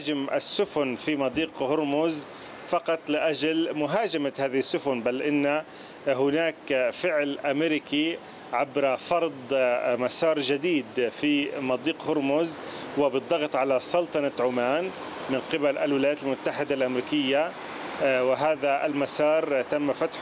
يهاجم السفن في مضيق هرمز فقط لأجل مهاجمة هذه السفن، بل إن هناك فعل أمريكي عبر فرض مسار جديد في مضيق هرمز وبالضغط على سلطنة عمان من قبل الولايات المتحدة الأمريكية، وهذا المسار تم فتحه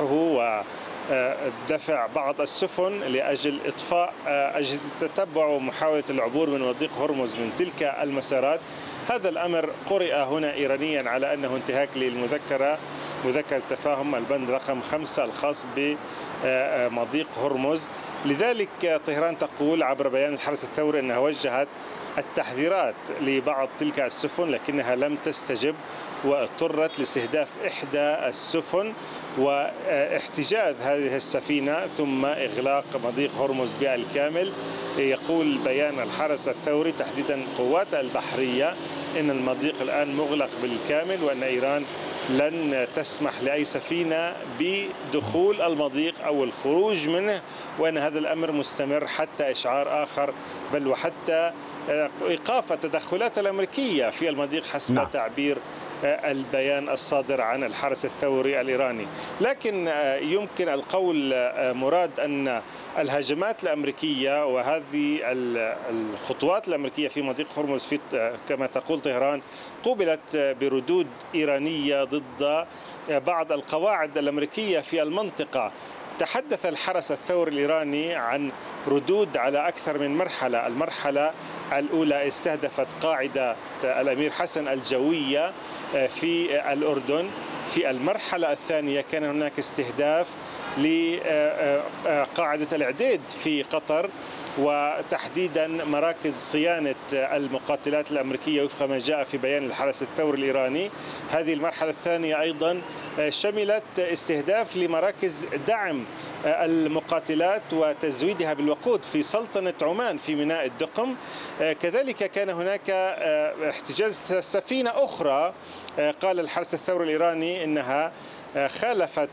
ودفع بعض السفن لأجل إطفاء أجهزة التتبع ومحاولة العبور من مضيق هرمز من تلك المسارات. هذا الأمر قرئ هنا إيرانيا على أنه انتهاك للمذكرة، مذكرة التفاهم البند رقم 5 الخاص بمضيق هرمز. لذلك طهران تقول عبر بيان الحرس الثوري أنها وجهت التحذيرات لبعض تلك السفن لكنها لم تستجب، واضطرت لاستهداف إحدى السفن واحتجاز هذه السفينة ثم إغلاق مضيق هرمز بالكامل. يقول بيان الحرس الثوري تحديدا قوات البحرية إن المضيق الآن مغلق بالكامل، وأن إيران لن تسمح لأي سفينة بدخول المضيق أو الخروج منه، وأن هذا الأمر مستمر حتى إشعار آخر، بل وحتى إيقاف التدخلات الأمريكية في المضيق حسب تعبير البيان الصادر عن الحرس الثوري الإيراني. لكن يمكن القول مراد أن الهجمات الأمريكية وهذه الخطوات الأمريكية في مضيق هرمز في كما تقول طهران قوبلت بردود إيرانية ضد بعض القواعد الأمريكية في المنطقة. تحدث الحرس الثوري الإيراني عن ردود على أكثر من مرحلة. المرحلة الأولى استهدفت قاعدة الأمير حسن الجوية في الأردن. في المرحلة الثانية كان هناك استهداف لقاعدة العديد في قطر، وتحديدا مراكز صيانة المقاتلات الأمريكية وفق ما جاء في بيان الحرس الثوري الإيراني. هذه المرحلة الثانية أيضا شملت استهداف لمراكز دعم المقاتلات وتزويدها بالوقود في سلطنة عمان في ميناء الدقم. كذلك كان هناك احتجاز سفينة أخرى قال الحرس الثوري الإيراني إنها خالفت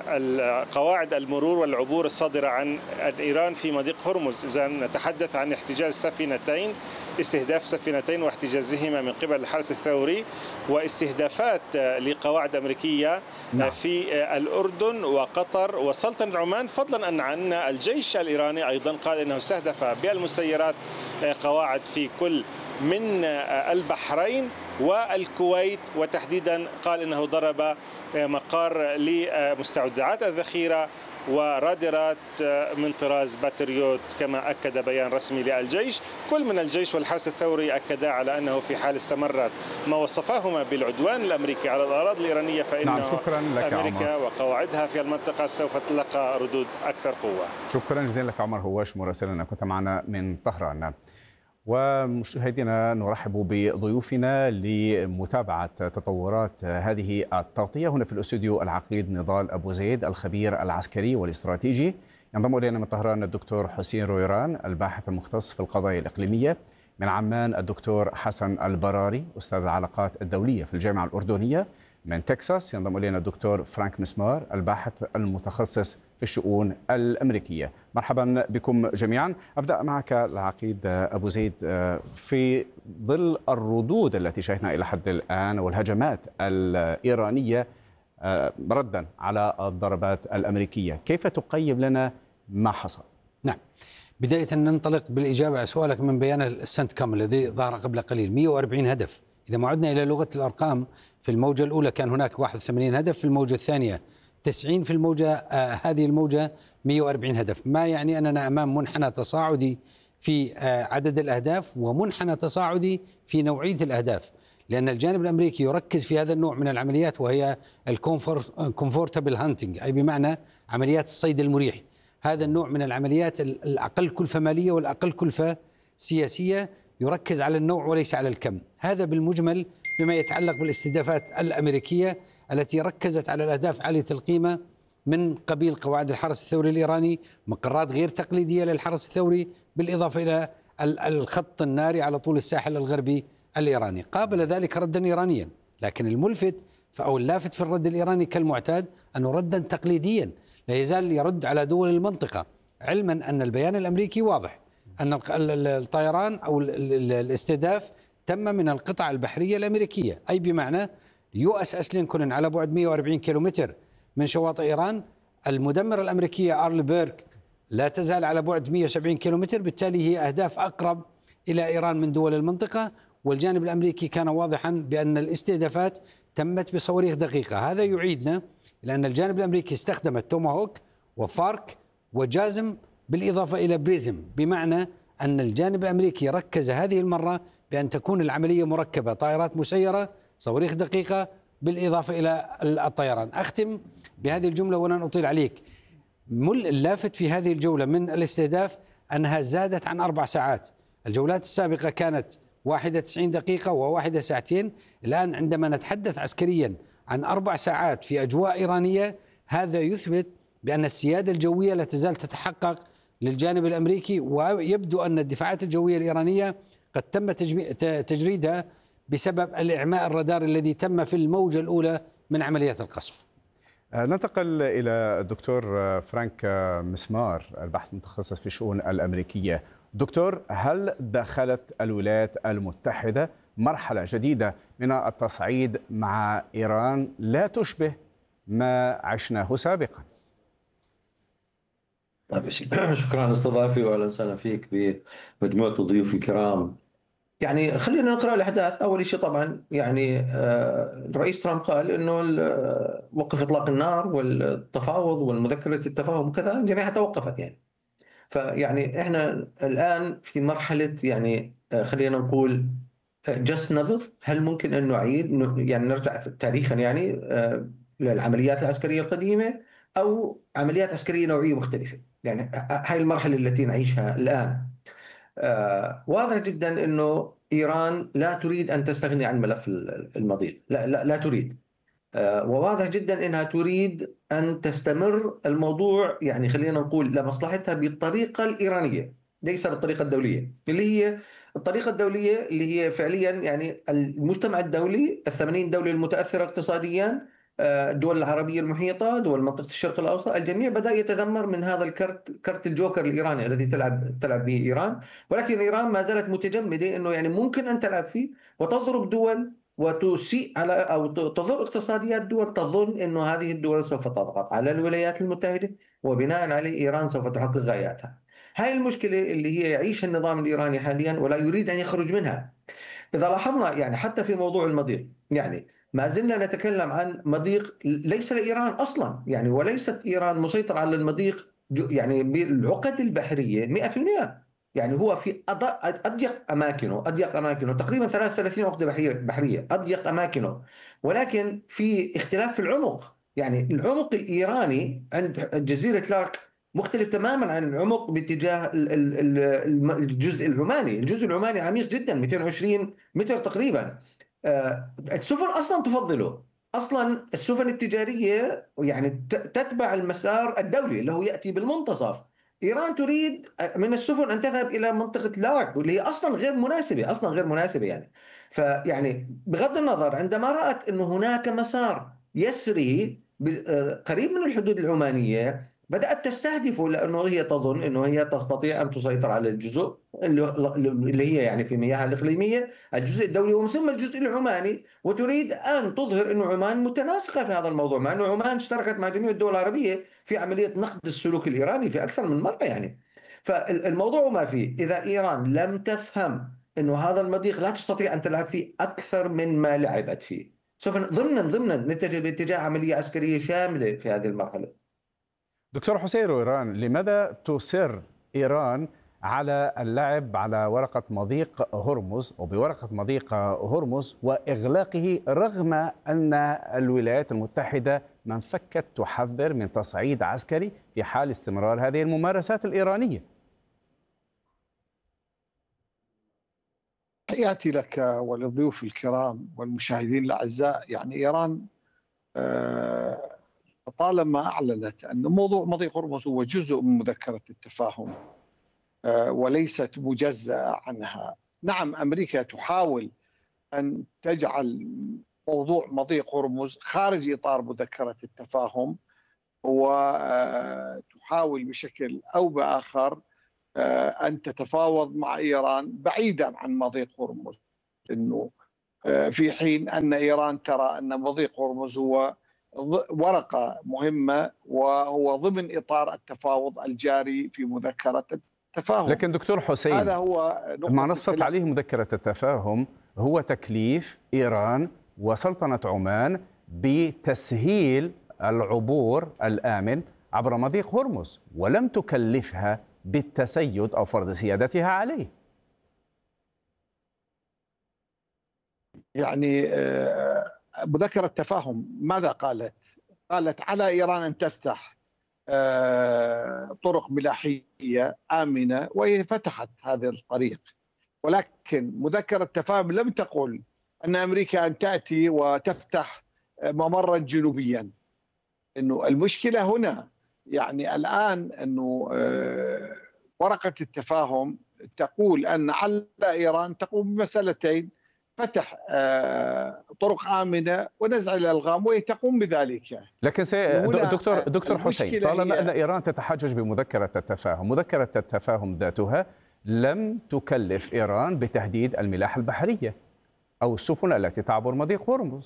قواعد المرور والعبور الصادرة عن إيران في مضيق هرمز. إذا نتحدث عن احتجاز سفينتين، استهداف سفينتين واحتجازهما من قبل الحرس الثوري، واستهدافات لقواعد أمريكية في الأردن وقطر وسلطنة عمان، فضلا عن الجيش الإيراني أيضا قال أنه استهدف بالمسيرات قواعد في كل من البحرين والكويت، وتحديدا قال انه ضرب مقار لمستودعات الذخيره ورادارات من طراز باتريوت كما اكد بيان رسمي للجيش. كل من الجيش والحرس الثوري اكدا على انه في حال استمرت ما وصفاهما بالعدوان الامريكي على الاراضي الايرانيه فان شكرا لك امريكا عمر. وقواعدها في المنطقه سوف تلقى ردود اكثر قوه. شكرا جزيلا لك عمر هواش مراسلنا كنت معنا من طهران. ومشاهدينا نرحب بضيوفنا لمتابعة تطورات هذه التغطية. هنا في الاستوديو العقيد نضال أبو زيد الخبير العسكري والاستراتيجي. ينضم إلينا من طهران الدكتور حسين رويران الباحث المختص في القضايا الإقليمية. من عمان الدكتور حسن البراري أستاذ العلاقات الدولية في الجامعة الأردنية. من تكساس ينضم إلينا الدكتور فرانك مسمار الباحث المتخصص في الشؤون الأمريكية. مرحبا بكم جميعا. أبدأ معك العقيد أبو زيد، في ظل الردود التي شاهدنا إلى حد الآن والهجمات الإيرانية ردا على الضربات الأمريكية، كيف تقيم لنا ما حصل؟ نعم، بداية ننطلق بالإجابة على سؤالك من بيان السنت كام الذي ظهر قبل قليل. 140 هدف. إذا ما عدنا إلى لغة الأرقام، في الموجة الأولى كان هناك 81 هدف، في الموجة الثانية 90، في الموجة هذه الموجة 140 هدف. ما يعني أننا أمام منحنى تصاعدي في عدد الأهداف ومنحنى تصاعدي في نوعية الأهداف، لأن الجانب الأمريكي يركز في هذا النوع من العمليات وهي الكونفورتابل هانتنج، أي بمعنى عمليات الصيد المريح. هذا النوع من العمليات الأقل كلفة مالية والأقل كلفة سياسية، يركز على النوع وليس على الكم. هذا بالمجمل بما يتعلق بالاستهدافات الأمريكية التي ركزت على الأهداف عالية القيمة من قبيل قواعد الحرس الثوري الإيراني، مقرات غير تقليدية للحرس الثوري، بالإضافة إلى الخط الناري على طول الساحل الغربي الإيراني. قابل ذلك ردا إيرانيا، لكن الملفت أو اللافت في الرد الإيراني كالمعتاد أنه ردا تقليديا لا يزال يرد على دول المنطقة، علما أن البيان الأمريكي واضح أن الطيران أو الاستهداف تم من القطع البحرية الأمريكية، أي بمعنى USS لينكولن على بعد 140 كيلومتر من شواطئ إيران، المدمرة الأمريكية أرلبيرغ لا تزال على بعد 170 كيلومتر، بالتالي هي أهداف أقرب إلى إيران من دول المنطقة. والجانب الأمريكي كان واضحا بأن الاستهدافات تمت بصواريخ دقيقة. هذا يعيدنا إلى أن الجانب الأمريكي استخدم التوماهوك وفارك وجازم بالإضافة إلى بريزم، بمعنى أن الجانب الأمريكي ركز هذه المرة بأن تكون العملية مركبة، طائرات مسيرة، صواريخ دقيقة، بالإضافة إلى الطيران. أختم بهذه الجملة ولن أطيل عليك. اللافت في هذه الجولة من الاستهداف أنها زادت عن 4 ساعات. الجولات السابقة كانت 91 دقيقة وواحدة ساعتين، الآن عندما نتحدث عسكريا عن 4 ساعات في أجواء إيرانية، هذا يثبت بأن السيادة الجوية لا تزال تتحقق للجانب الأمريكي، ويبدو أن الدفاعات الجوية الإيرانية قد تم تجريدها بسبب الإعماء الرادار الذي تم في الموجة الأولى من عمليات القصف. ننتقل إلى الدكتور فرانك مسمار، الباحث المتخصص في الشؤون الأمريكية. دكتور، هل دخلت الولايات المتحدة مرحلة جديدة من التصعيد مع إيران لا تشبه ما عشناه سابقا؟ شكرا استضافي، واهلا وسهلا فيك بمجموعه الضيوف الكرام. يعني خلينا نقرا الاحداث. اول شيء طبعا يعني الرئيس ترامب قال انه وقف اطلاق النار والتفاوض والمذكره التفاهم وكذا جميعها توقفت يعني. فيعني احنا الان في مرحله يعني خلينا نقول جس نبض. هل ممكن ان نعيد يعني نرجع تاريخا يعني للعمليات العسكريه القديمه او عمليات عسكريه نوعيه مختلفه؟ يعني هاي المرحله التي نعيشها الان. واضح جدا انه ايران لا تريد ان تستغني عن ملف المضيق، لا تريد. وواضح جدا انها تريد ان تستمر الموضوع، يعني خلينا نقول لمصلحتها بالطريقه الايرانيه ليس بالطريقه الدوليه، اللي هي الطريقه الدوليه اللي هي فعليا يعني المجتمع الدولي، ال80 دوله المتاثره اقتصاديا، الدول العربيه المحيطه، دول منطقه الشرق الاوسط، الجميع بدا يتذمر من هذا كرت الجوكر الايراني الذي تلعب به ايران. ولكن ايران ما زالت متجمده انه يعني ممكن ان تلعب فيه وتضرب دول وتسيء على او تضر اقتصاديات دول تظن انه هذه الدول سوف تضغط على الولايات المتحده، وبناء عليه ايران سوف تحقق غاياتها. هاي المشكله اللي هي يعيشها النظام الايراني حاليا ولا يريد ان يخرج منها. إذا لاحظنا يعني حتى في موضوع المضيق، يعني ما زلنا نتكلم عن مضيق ليس لإيران أصلا، يعني وليست إيران مسيطرة على المضيق يعني بالعقد البحرية 100%. يعني هو في أضيق أماكنه تقريبا 33 عقدة بحرية أضيق أماكنه، ولكن في اختلاف في العمق. يعني العمق الإيراني عند جزيرة لارك مختلف تماما عن العمق باتجاه الجزء العماني. الجزء العماني عميق جدا 220 متر تقريبا. السفن اصلا تفضله. اصلا السفن التجاريه يعني تتبع المسار الدولي اللي هو ياتي بالمنتصف. ايران تريد من السفن ان تذهب الى منطقه لارك واللي هي اصلا غير مناسبه يعني. فيعني بغض النظر عندما رات انه هناك مسار يسري قريب من الحدود العمانيه بدأت تستهدفه، لأنه هي تظن أنه هي تستطيع أن تسيطر على الجزء اللي هي يعني في مياهها الإقليمية، الجزء الدولي ومن ثم الجزء العماني، وتريد أن تظهر أن عمان متناسقة في هذا الموضوع، مع أن عمان اشتركت مع جميع الدول العربية في عملية نقد السلوك الإيراني في أكثر من مرة يعني. فالموضوع ما فيه، إذا إيران لم تفهم أنه هذا المضيق لا تستطيع أن تلعب فيه أكثر من ما لعبت فيه، سوف ضمنا نتجه باتجاه عملية عسكرية شاملة في هذه المرحلة. دكتور حسين إيران، لماذا تصر إيران على اللعب على ورقة مضيق هرمز وبورقة مضيق هرمز وإغلاقه، رغم أن الولايات المتحدة من فكت تحذر من تصعيد عسكري في حال استمرار هذه الممارسات الإيرانية؟ تحياتي لك وللضيوف الكرام والمشاهدين الأعزاء. يعني إيران طالما أعلنت أن موضوع مضيق هرمز هو جزء من مذكرة التفاهم وليست مجزأة عنها. نعم، أمريكا تحاول أن تجعل موضوع مضيق هرمز خارج إطار مذكرة التفاهم، وتحاول بشكل أو بآخر أن تتفاوض مع إيران بعيدا عن مضيق هرمز. أنه في حين أن إيران ترى أن مضيق هرمز هو ورقة مهمة وهو ضمن إطار التفاوض الجاري في مذكرة التفاهم. لكن دكتور حسين، هذا هو ما نصت عليه مذكرة التفاهم هو تكليف إيران وسلطنة عمان بتسهيل العبور الآمن عبر مضيق هرمز، ولم تكلفها بالتسيد أو فرض سيادتها عليه. يعني مذكرة التفاهم ماذا قالت؟ قالت على إيران أن تفتح طرق ملاحية آمنة، وهي فتحت هذا الطريق. ولكن مذكرة التفاهم لم تقل أن أمريكا أن تأتي وتفتح ممرا جنوبيا. إنه المشكلة هنا يعني الآن أنه ورقة التفاهم تقول أن على إيران تقوم بمسألتين: فتح طرق آمنة ونزع الألغام، وهي تقوم بذلك. لكن دكتور حسين، طالما أن إيران تتحجج بمذكرة التفاهم، مذكرة التفاهم ذاتها لم تكلف إيران بتهديد الملاحة البحرية أو السفن التي تعبر مضيق هرمز،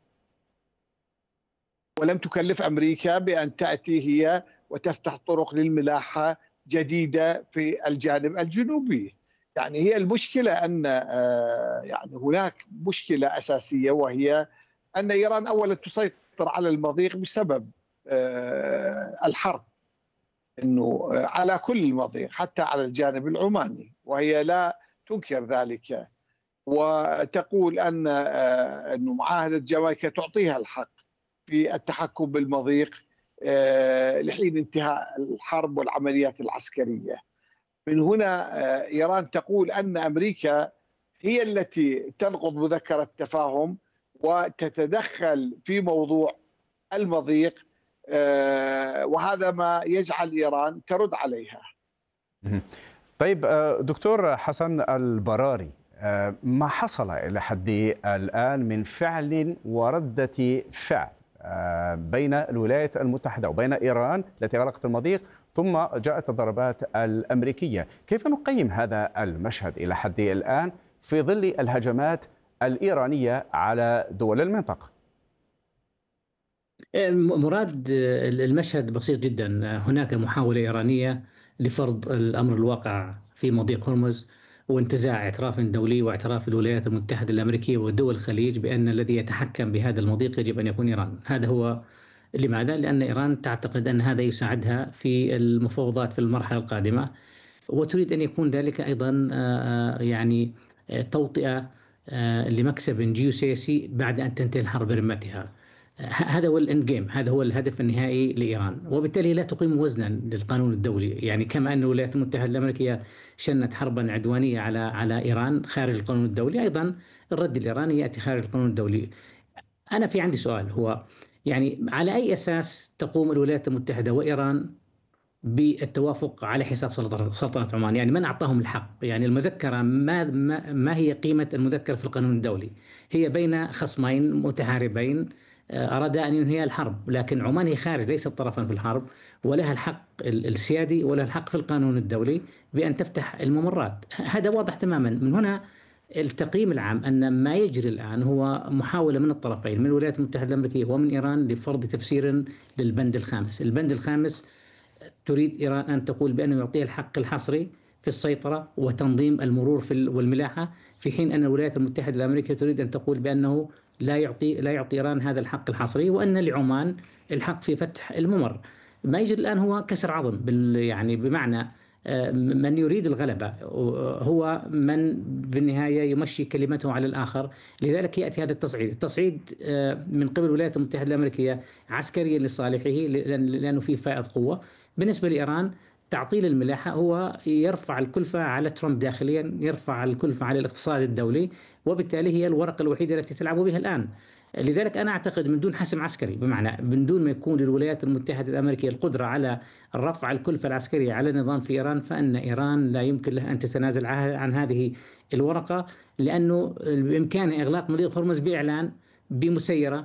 ولم تكلف أمريكا بأن تأتي هي وتفتح طرق للملاحة جديدة في الجانب الجنوبي. يعني هي المشكلة أن يعني هناك مشكلة أساسية، وهي أن إيران أولا تسيطر على المضيق بسبب الحرب، أنه على كل المضيق حتى على الجانب العماني، وهي لا تنكر ذلك، وتقول أنه معاهدة جامايكا تعطيها الحق في التحكم بالمضيق لحين انتهاء الحرب والعمليات العسكرية. من هنا إيران تقول أن أمريكا هي التي تنقض مذكرة التفاهم وتتدخل في موضوع المضيق، وهذا ما يجعل إيران ترد عليها. طيب دكتور حسن البراري، ما حصل إلى حد الآن من فعل وردة فعل بين الولايات المتحدة وبين إيران التي غلقت المضيق، ثم جاءت الضربات الأمريكية، كيف نقيم هذا المشهد إلى حد الآن في ظل الهجمات الإيرانية على دول المنطقة؟ مراد، المشهد بسيط جدا. هناك محاولة إيرانية لفرض الأمر الواقع في مضيق هرمز وانتزاع اعتراف دولي واعتراف الولايات المتحدة الأمريكية ودول الخليج بأن الذي يتحكم بهذا المضيق يجب أن يكون إيران. هذا هو لماذا؟ لأن إيران تعتقد أن هذا يساعدها في المفاوضات في المرحلة القادمة، وتريد أن يكون ذلك أيضا يعني توطئة لمكسب جيوسياسي بعد أن تنتهي الحرب برمتها. هذا هو الاند جيم، هذا هو الهدف النهائي لإيران، وبالتالي لا تقيم وزنا للقانون الدولي. يعني كما أن الولايات المتحدة الأمريكية شنت حربا عدوانية على إيران خارج القانون الدولي، أيضا الرد الإيراني يأتي خارج القانون الدولي. أنا في عندي سؤال، هو يعني على أي أساس تقوم الولايات المتحدة وإيران بالتوافق على حساب سلطنة عمان؟ يعني من أعطاهم الحق؟ يعني المذكرة ما هي قيمة المذكرة في القانون الدولي؟ هي بين خصمين متحاربين أرادا أن ينهي الحرب، لكن عمان هي خارج، ليست طرفا في الحرب، ولها الحق السيادي ولها الحق في القانون الدولي بأن تفتح الممرات. هذا واضح تماما. من هنا التقييم العام أن ما يجري الآن هو محاولة من الطرفين، من الولايات المتحدة الأمريكية ومن إيران، لفرض تفسير للبند الخامس. البند الخامس تريد إيران أن تقول بأنه يعطيها الحق الحصري في السيطرة وتنظيم المرور والملاحة، في حين أن الولايات المتحدة الأمريكية تريد أن تقول بأنه لا يعطي إيران هذا الحق الحصري، وأن لعمان الحق في فتح الممر. ما يجري الآن هو كسر عظم، يعني بمعنى من يريد الغلبة هو من بالنهاية يمشي كلمته على الآخر. لذلك يأتي هذا التصعيد من قبل الولايات المتحدة الأمريكية عسكريا لصالحه، لأنه فيه فائض قوة. بالنسبة لإيران تعطيل الملاحة هو يرفع الكلفة على ترامب داخليا، يرفع الكلفة على الاقتصاد الدولي، وبالتالي هي الورقة الوحيدة التي تلعب بها الآن. لذلك أنا أعتقد من دون حسم عسكري، بمعنى من دون ما يكون للولايات المتحدة الأمريكية القدرة على رفع الكلفة العسكرية على النظام في إيران، فإن إيران لا يمكن لها أن تتنازل عن هذه الورقة، لأنه بإمكانها إغلاق مضيق هرمز بإعلان، بمسيرة،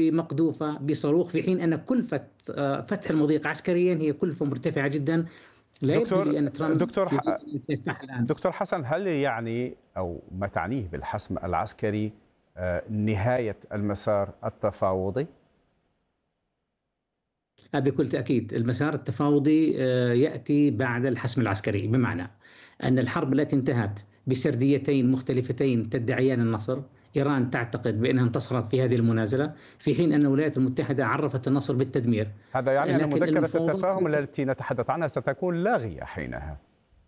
بمقذوفة، بصاروخ، في حين أن كلفة فتح المضيق عسكريا هي كلفة مرتفعة جدا دكتور حسن، هل يعني أو ما تعنيه بالحسم العسكري نهاية المسار التفاوضي؟ بكل تأكيد المسار التفاوضي يأتي بعد الحسم العسكري، بمعنى أن الحرب التي انتهت بسرديتين مختلفتين تدعيان النصر، إيران تعتقد بأنها انتصرت في هذه المنازلة، في حين أن الولايات المتحدة عرفت النصر بالتدمير. هذا يعني أن مذكرة التفاهم التي نتحدث عنها ستكون لاغية حينها.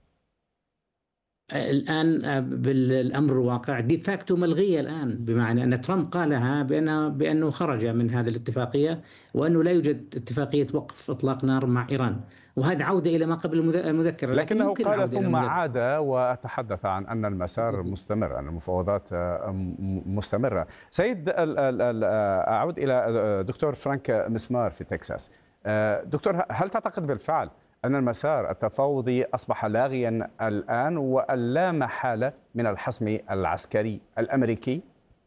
الآن بالأمر الواقع دي فاكتو ملغية الآن، بمعنى أن ترامب قالها بأنه خرج من هذه الاتفاقية، وأنه لا يوجد اتفاقية وقف إطلاق نار مع إيران، وهذا عودة إلى ما قبل المذكرة. لكنه قال ثم عاد وتحدث عن أن المسار مستمر، أن المفاوضات مستمرة. سيد، أعود إلى دكتور فرانك مسمار في تكساس. دكتور، هل تعتقد بالفعل أن المسار التفاوضي أصبح لاغيا الآن وأن لا محالة من الحسم العسكري الأمريكي؟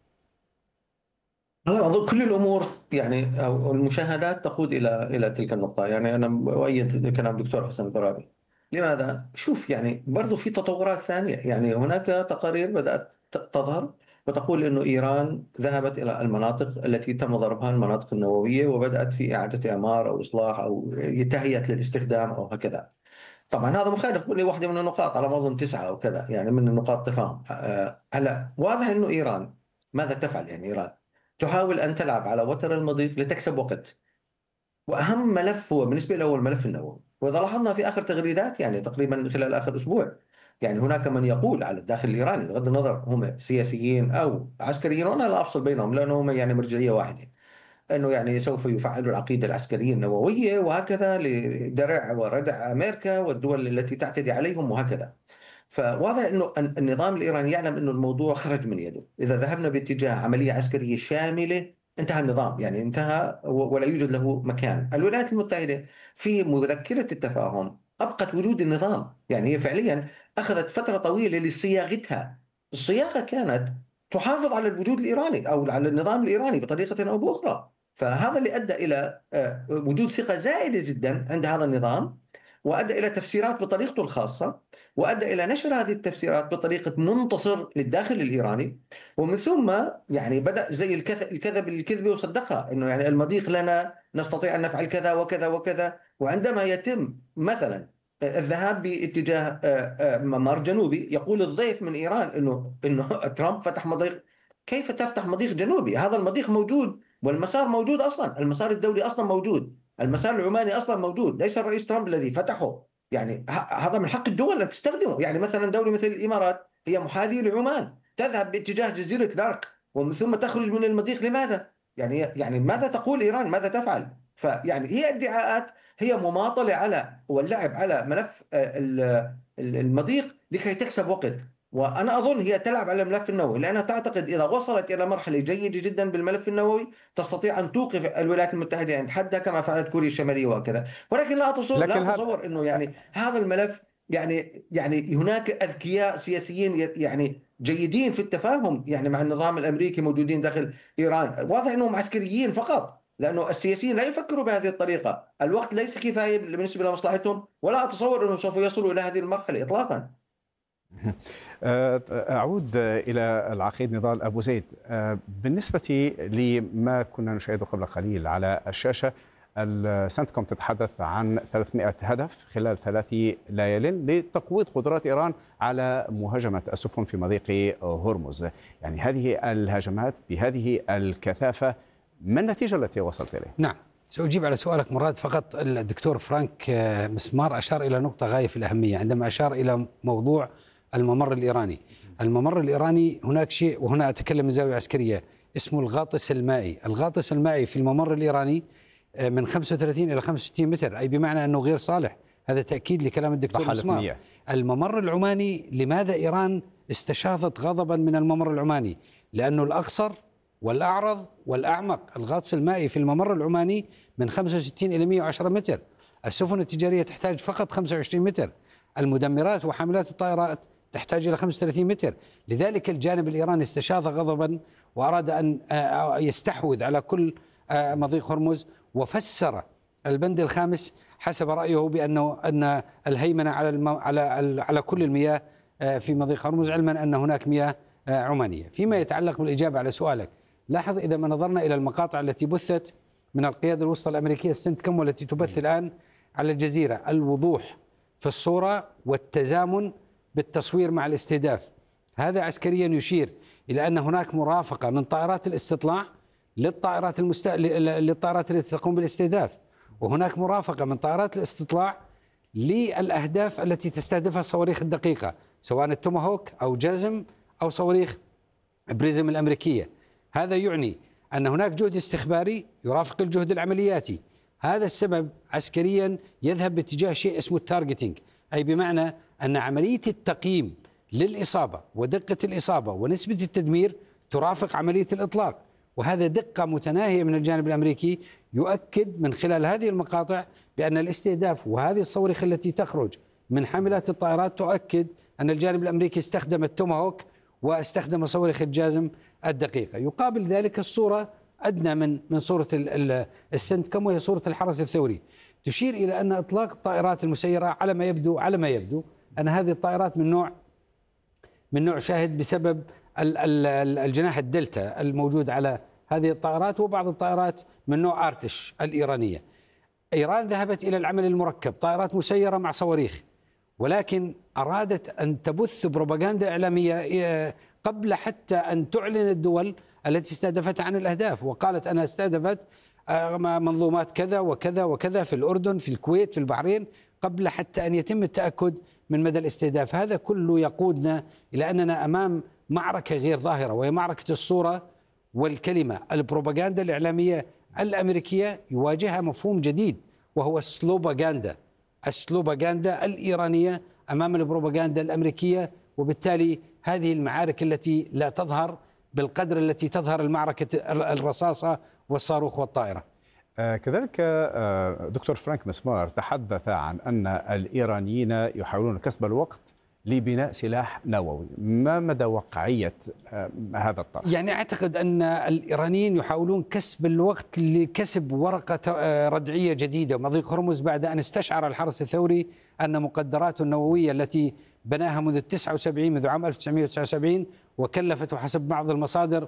أنا أظن كل الأمور يعني أو المشاهدات تقود إلى تلك النقطة. يعني أنا أؤيد كلام دكتور حسن الضرابي. لماذا؟ شوف، يعني برضو في تطورات ثانية. يعني هناك تقارير بدأت تظهر وتقول إنه إيران ذهبت إلى المناطق التي تم ضربها، المناطق النووية، وبدأت في إعادة إعمار أو إصلاح أو تهيئة للاستخدام أو هكذا. طبعا هذا مخالف لواحدة من النقاط، على ما أظن 9 أو كذا، يعني من النقاط تفاهم. هلا واضح إنه إيران ماذا تفعل؟ يعني إيران تحاول أن تلعب على وتر المضيق لتكسب وقت، وأهم ملف هو بالنسبة له الملف النووي. وإذا لاحظنا في آخر تغريدات، يعني تقريبا خلال آخر أسبوع، يعني هناك من يقول على الداخل الإيراني بغض النظر هم سياسيين أو عسكريين، وأنا لا أفصل بينهم لأنهم يعني مرجعية واحدة، أنه يعني سوف يفعلوا العقيدة العسكرية النووية وهكذا لدرع وردع أمريكا والدول التي تعتدي عليهم وهكذا. فواضح انه النظام الايراني يعلم انه الموضوع خرج من يده. اذا ذهبنا باتجاه عمليه عسكريه شامله انتهى النظام، يعني انتهى ولا يوجد له مكان. الولايات المتحده في مذكره التفاهم ابقت وجود النظام، يعني هي فعليا اخذت فتره طويله لصياغتها. الصياغه كانت تحافظ على الوجود الايراني او على النظام الايراني بطريقه او باخرى. فهذا اللي ادى الى وجود ثقه زائده جدا عند هذا النظام، وادى الى تفسيرات بطريقته الخاصه، وادى الى نشر هذه التفسيرات بطريقه منتصر للداخل الايراني. ومن ثم يعني بدا زي الكذب الكذبه وصدقها، انه يعني المضيق لنا، نستطيع ان نفعل كذا وكذا وكذا. وعندما يتم مثلا الذهاب باتجاه ممر جنوبي، يقول الضيف من ايران انه ترامب فتح مضيق. كيف تفتح مضيق جنوبي؟ هذا المضيق موجود والمسار موجود اصلا، المسار الدولي اصلا موجود، المسار العماني اصلا موجود، ليس الرئيس ترامب الذي فتحه. يعني هذا من حق الدول ان تستخدمه. يعني مثلا دوله مثل الامارات هي محاذيه لعمان، تذهب باتجاه جزيره دارك ومن ثم تخرج من المضيق. لماذا؟ يعني ماذا تقول ايران؟ ماذا تفعل؟ فيعني هي ادعاءات، هي مماطله على واللعب على ملف المضيق لكي تكسب وقت. وأنا أظن هي تلعب على الملف النووي، لأنها تعتقد إذا وصلت إلى مرحلة جيدة جدا بالملف النووي تستطيع أن توقف الولايات المتحدة عند حدها كما فعلت كوريا الشمالية وكذا. ولكن لا أتصور أنه يعني هذا الملف يعني هناك أذكياء سياسيين يعني جيدين في التفاهم يعني مع النظام الأمريكي موجودين داخل إيران. واضح أنهم عسكريين فقط، لأنه السياسيين لا يفكروا بهذه الطريقة. الوقت ليس كفاية بالنسبة لمصلحتهم، ولا أتصور أنه سوف يصلوا إلى هذه المرحلة إطلاقا. أعود إلى العقيد نضال أبو زيد. بالنسبة لما كنا نشاهده قبل قليل على الشاشة، السنتكوم تتحدث عن 300 هدف خلال 3 ليال لتقويض قدرات إيران على مهاجمة السفن في مضيق هرمز. يعني هذه الهجمات بهذه الكثافة، ما النتيجة التي وصلت إليه؟ نعم، سأجيب على سؤالك مراد. فقط الدكتور فرانك مسمار أشار إلى نقطة غاية في الأهمية عندما أشار إلى موضوع الممر الإيراني. الممر الإيراني هناك شيء، وهنا أتكلم من زاوية عسكرية، اسمه الغاطس المائي. الغاطس المائي في الممر الإيراني من 35 إلى 65 متر، أي بمعنى أنه غير صالح. هذا تأكيد لكلام الدكتور مسمار. الممر العماني، لماذا إيران استشاطت غضبا من الممر العماني؟ لأنه الأقصر والأعرض والأعمق. الغاطس المائي في الممر العماني من 65 إلى 110 متر. السفن التجارية تحتاج فقط 25 متر. المدمرات وحاملات الطائرات تحتاج إلى 35 متر. لذلك الجانب الإيراني استشاط غضبا وأراد أن يستحوذ على كل مضيق هرمز، وفسر البند الخامس حسب رأيه بأنه أن الهيمنة على كل المياه في مضيق هرمز، علما أن هناك مياه عمانية. فيما يتعلق بالإجابة على سؤالك، لاحظ إذا ما نظرنا إلى المقاطع التي بثت من القيادة الوسطى الأمريكية السنتكم والتي تبث الآن على الجزيرة، الوضوح في الصورة والتزامن بالتصوير مع الاستهداف، هذا عسكريا يشير إلى أن هناك مرافقة من طائرات الاستطلاع للطائرات التي تقوم بالاستهداف، وهناك مرافقة من طائرات الاستطلاع للأهداف التي تستهدفها الصواريخ الدقيقة، سواء التوماهوك أو جازم أو صواريخ بريزم الأمريكية. هذا يعني أن هناك جهد استخباري يرافق الجهد العملياتي. هذا السبب عسكريا يذهب باتجاه شيء اسمه التارجتينج، أي بمعنى أن عملية التقييم للإصابة ودقة الإصابة ونسبة التدمير ترافق عملية الإطلاق، وهذا دقة متناهية من الجانب الأمريكي يؤكد من خلال هذه المقاطع بأن الاستهداف وهذه الصواريخ التي تخرج من حاملات الطائرات تؤكد أن الجانب الأمريكي استخدم التوماهوك واستخدم صواريخ الجازم الدقيقة. يقابل ذلك الصورة أدنى من صورة السنتكم، وهي صورة الحرس الثوري، تشير إلى أن إطلاق الطائرات المسيرة على ما يبدو أن هذه الطائرات من نوع شاهد بسبب الجناح الدلتا الموجود على هذه الطائرات، وبعض الطائرات من نوع آرتش الإيرانية. إيران ذهبت إلى العمل المركب، طائرات مسيرة مع صواريخ، ولكن أرادت أن تبث بروباغندا إعلامية قبل حتى أن تعلن الدول التي استهدفتها عن الأهداف، وقالت أنا استهدفت منظومات كذا وكذا وكذا في الأردن، في الكويت، في البحرين، قبل حتى أن يتم التأكد من مدى الاستهداف. هذا كله يقودنا إلى أننا أمام معركة غير ظاهرة، وهي معركة الصورة والكلمة. البروباغندا الإعلامية الأمريكية يواجهها مفهوم جديد، وهو السلوباغندا الإيرانية أمام البروباغندا الأمريكية، وبالتالي هذه المعارك التي لا تظهر بالقدر التي تظهر المعركة الرصاصة والصاروخ والطائرة. كذلك دكتور فرانك مسمار تحدث عن أن الإيرانيين يحاولون كسب الوقت لبناء سلاح نووي. ما مدى واقعية هذا الطرح؟ يعني أعتقد أن الإيرانيين يحاولون كسب الوقت لكسب ورقة ردعية جديدة مضيق هرمز، بعد أن استشعر الحرس الثوري أن مقدراته النووية التي بناها منذ عام 1979 وكلفته حسب بعض المصادر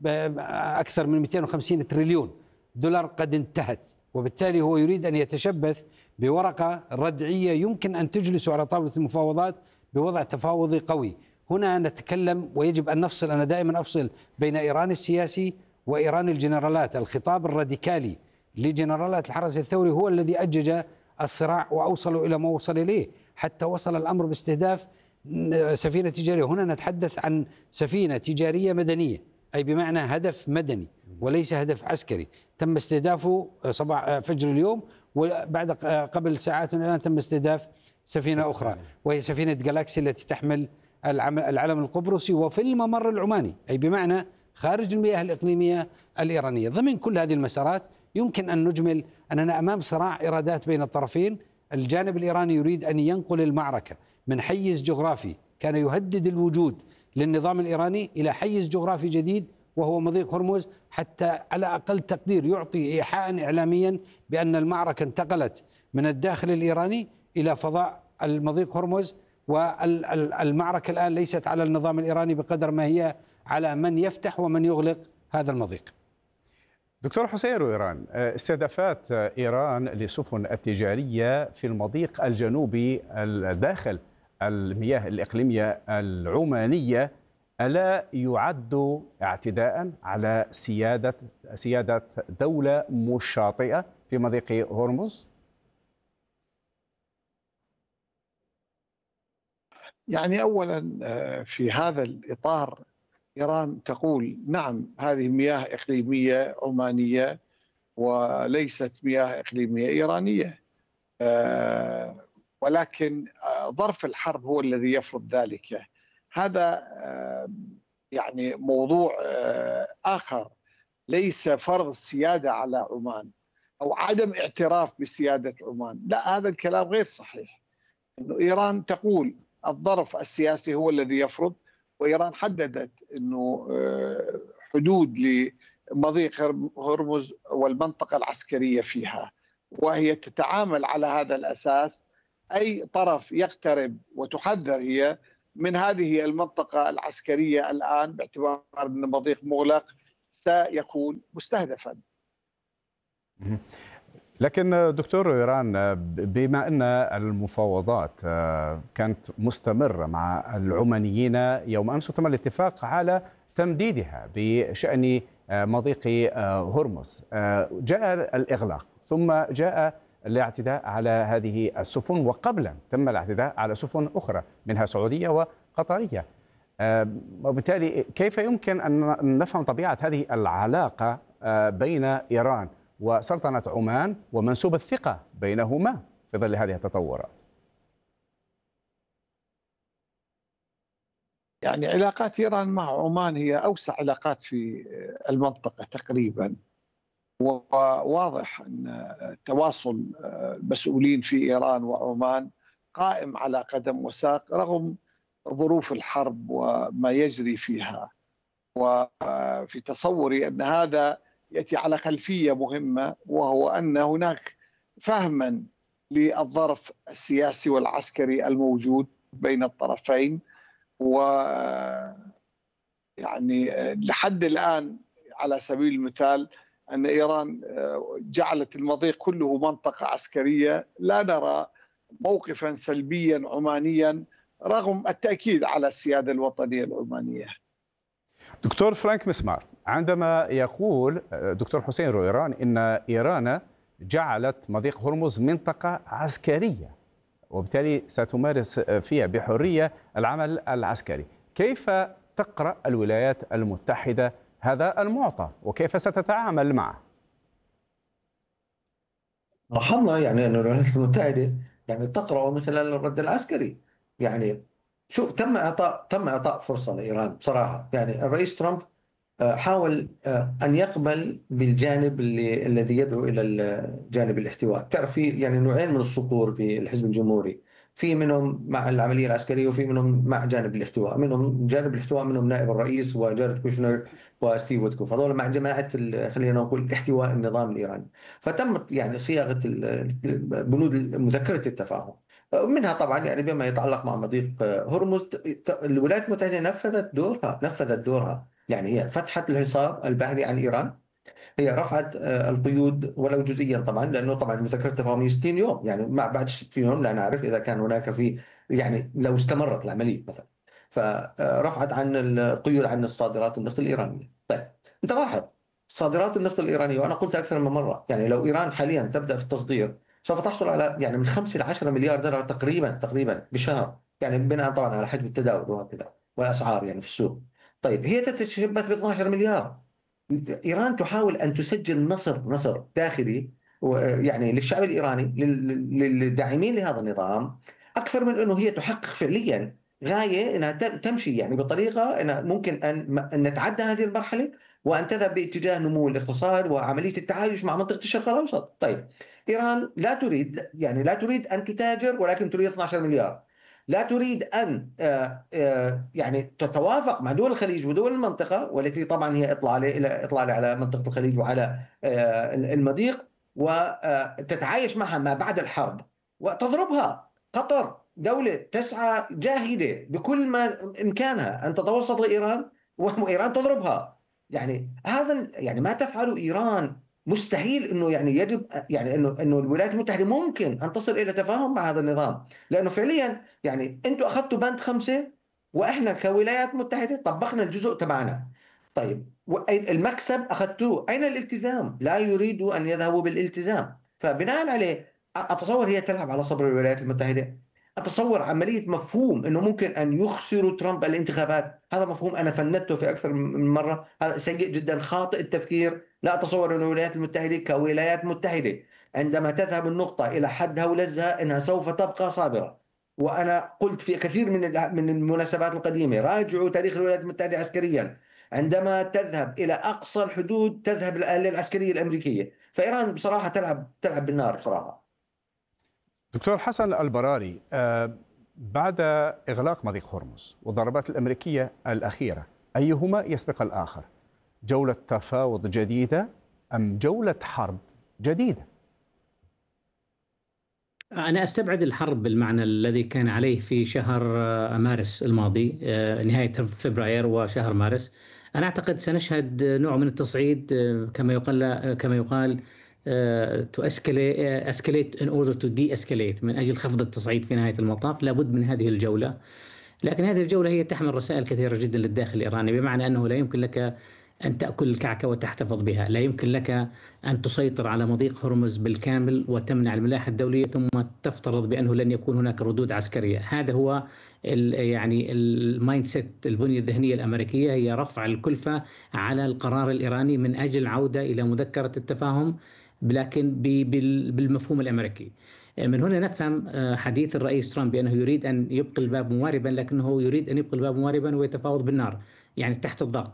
أكثر من 250 تريليون دولار قد انتهت، وبالتالي هو يريد أن يتشبث بورقة ردعية يمكن أن تجلس على طاولة المفاوضات بوضع تفاوضي قوي. هنا نتكلم، ويجب أن نفصل، أنا دائما أفصل بين إيران السياسي وإيران الجنرالات. الخطاب الراديكالي لجنرالات الحرس الثوري هو الذي أجج الصراع وأوصلوا إلى ما وصل إليه، حتى وصل الأمر باستهداف سفينة تجارية. هنا نتحدث عن سفينة تجارية مدنية، أي بمعنى هدف مدني وليس هدف عسكري، تم استهدافه صباح فجر اليوم، وبعد قبل ساعات من الآن تم استهداف سفينة أخرى، وهي سفينة جالاكسي التي تحمل العلم القبرصي وفي الممر العماني، أي بمعنى خارج المياه الإقليمية الإيرانية. ضمن كل هذه المسارات يمكن أن نجمل أننا أمام صراع إرادات بين الطرفين. الجانب الإيراني يريد أن ينقل المعركة من حيز جغرافي كان يهدد الوجود للنظام الإيراني إلى حيز جغرافي جديد وهو مضيق هرمز، حتى على أقل تقدير يعطي إيحاء إعلاميا بأن المعركة انتقلت من الداخل الإيراني إلى فضاء المضيق هرمز، والمعركة الآن ليست على النظام الإيراني بقدر ما هي على من يفتح ومن يغلق هذا المضيق. دكتور حسين إيران، استهدافات إيران للسفن التجارية في المضيق الجنوبي داخل المياه الإقليمية العمانية ألا يعد اعتداء على سيادة دولة مش شاطئة في مضيق هرمز؟ يعني أولا في هذا الإطار إيران تقول نعم هذه مياه إقليمية عمانية وليست مياه إقليمية إيرانية، ولكن ظرف الحرب هو الذي يفرض ذلك. هذا يعني موضوع آخر، ليس فرض السيادة على عمان أو عدم اعتراف بسيادة عمان، لا، هذا الكلام غير صحيح. إنه إيران تقول الظرف السياسي هو الذي يفرض، وإيران حددت أنه حدود لمضيق هرمز والمنطقة العسكرية فيها، وهي تتعامل على هذا الأساس. أي طرف يقترب، وتحذر هي من هذه المنطقة العسكرية الآن باعتبار أن المضيق مغلق سيكون مستهدفا. لكن دكتور إيران، بما أن المفاوضات كانت مستمرة مع العمانيين يوم أمس وتم الاتفاق على تمديدها بشأن مضيق هرمز، جاء الإغلاق ثم جاء الاعتداء على هذه السفن، وقبلا تم الاعتداء على سفن أخرى منها سعودية وقطرية. وبالتالي كيف يمكن أن نفهم طبيعة هذه العلاقة بين إيران وسلطنة عمان ومنسوب الثقة بينهما في ظل هذه التطورات؟ يعني علاقات إيران مع عمان هي أوسع علاقات في المنطقة تقريبا، وواضح أن تواصل المسؤولين في إيران وعمان قائم على قدم وساق رغم ظروف الحرب وما يجري فيها. وفي تصوري أن هذا يأتي على خلفية مهمة، وهو أن هناك فهما للظرف السياسي والعسكري الموجود بين الطرفين. و يعني لحد الآن على سبيل المثال أن إيران جعلت المضيق كله منطقة عسكرية، لا نرى موقفا سلبيا عمانيا رغم التأكيد على السيادة الوطنية العمانية. دكتور فرانك مسمار، عندما يقول دكتور حسين رويران إن إيران جعلت مضيق هرمز منطقة عسكرية وبالتالي ستمارس فيها بحرية العمل العسكري، كيف تقرأ الولايات المتحدة هذا المعطى وكيف ستتعامل معه؟ لاحظنا يعني أن الولايات المتحدة يعني تقرأ من خلال الرد العسكري. يعني شوف، تم إعطاء فرصة لإيران بصراحة. يعني الرئيس ترامب حاول أن يقبل بالجانب الذي يدعو إلى جانب الاحتواء. تعرف في يعني نوعين من الصقور في الحزب الجمهوري، في منهم مع العملية العسكرية وفي منهم مع جانب الاحتواء. منهم جانب الاحتواء منهم نائب الرئيس وجارد كوشنر وستيف ويتكوف، هذول مع جماعة خلينا نقول احتواء النظام الإيراني. فتمت يعني صياغة بنود مذكرة التفاهم، منها طبعا يعني بما يتعلق مع مضيق هرمز. الولايات المتحدة نفذت دورها. يعني هي فتحت الحصار البحري عن إيران، هي رفعت القيود ولو جزئيا طبعا، لأنه طبعا مذكرة التفاهم 60 يوم، يعني ما بعد 60 يوم لا نعرف إذا كان هناك في يعني لو استمرت العملية مثلا. فرفعت عن القيود عن الصادرات النفط الإيرانية. طيب أنت لاحظ صادرات النفط الإيرانية، وأنا قلت أكثر من مرة يعني لو إيران حاليا تبدأ في التصدير سوف تحصل على يعني من 5 إلى 10 مليار دولار تقريبا بشهر، يعني بناء طبعا على حجم التداول وهكذا والأسعار يعني في السوق. طيب هي تتشبث ب 12 مليار. إيران تحاول أن تسجل نصر داخلي يعني للشعب الإيراني، للداعمين لهذا النظام، أكثر من أنه هي تحقق فعليا غاية أنها تمشي يعني بطريقة أن ممكن أن نتعدى هذه المرحلة وأن تذهب باتجاه نمو الاقتصاد وعملية التعايش مع منطقة الشرق الأوسط. طيب إيران لا تريد أن تتاجر، ولكن تريد 12 مليار. لا تريد أن يعني تتوافق مع دول الخليج ودول المنطقة، والتي طبعا هي إطلالة على منطقة الخليج وعلى المضيق، وتتعايش معها ما بعد الحرب وتضربها. قطر دولة تسعى جاهدة بكل ما إمكانها أن تتوسط لإيران، وإيران تضربها. يعني هذا يعني ما تفعله إيران مستحيل انه يعني يجب يعني انه الولايات المتحده ممكن ان تصل الى تفاهم مع هذا النظام، لانه فعليا يعني انتم اخذتوا بند 5 واحنا كولايات متحده طبقنا الجزء تبعنا. طيب المكسب اخذتوه، اين الالتزام؟ لا يريدوا ان يذهبوا بالالتزام. فبناء عليه اتصور هي تلعب على صبر الولايات المتحده. اتصور عمليه مفهوم انه ممكن ان يخسروا ترامب الانتخابات، هذا مفهوم انا فندته في اكثر من مره، هذا سيء جدا، خاطئ التفكير. لا أتصور أن الولايات المتحدة كولايات متحدة عندما تذهب النقطة إلى حدها ولزها أنها سوف تبقى صابرة. وأنا قلت في كثير من المناسبات القديمة راجعوا تاريخ الولايات المتحدة عسكريا، عندما تذهب إلى أقصى الحدود تذهب الآلة العسكرية الأمريكية. فإيران بصراحة تلعب بالنار بصراحة. دكتور حسن البراري، بعد إغلاق مضيق هرمز والضربات الأمريكية الأخيرة أيهما يسبق الآخر؟ جولة تفاوض جديدة أم جولة حرب جديدة؟ أنا أستبعد الحرب بالمعنى الذي كان عليه في شهر مارس الماضي، نهاية فبراير وشهر مارس. أنا أعتقد سنشهد نوع من التصعيد، كما يقال to escalate in order to de-escalate، من أجل خفض التصعيد في نهاية المطاف. لابد من هذه الجولة، لكن هذه الجولة هي تحمل رسائل كثيرة جدا للداخل الإيراني، بمعنى أنه لا يمكن لك أن تأكل الكعكة وتحتفظ بها، لا يمكن لك أن تسيطر على مضيق هرمز بالكامل وتمنع الملاحة الدولية ثم تفترض بأنه لن يكون هناك ردود عسكرية. هذا هو يعني المايند سيت، البنية الذهنية الأمريكية، هي رفع الكلفة على القرار الإيراني من أجل عودة إلى مذكرة التفاهم، لكن بالمفهوم الأمريكي. من هنا نفهم حديث الرئيس ترامب بأنه يريد أن يبقي الباب مواربا، لكنه يريد أن يبقي الباب مواربا ويتفاوض بالنار، يعني تحت الضغط،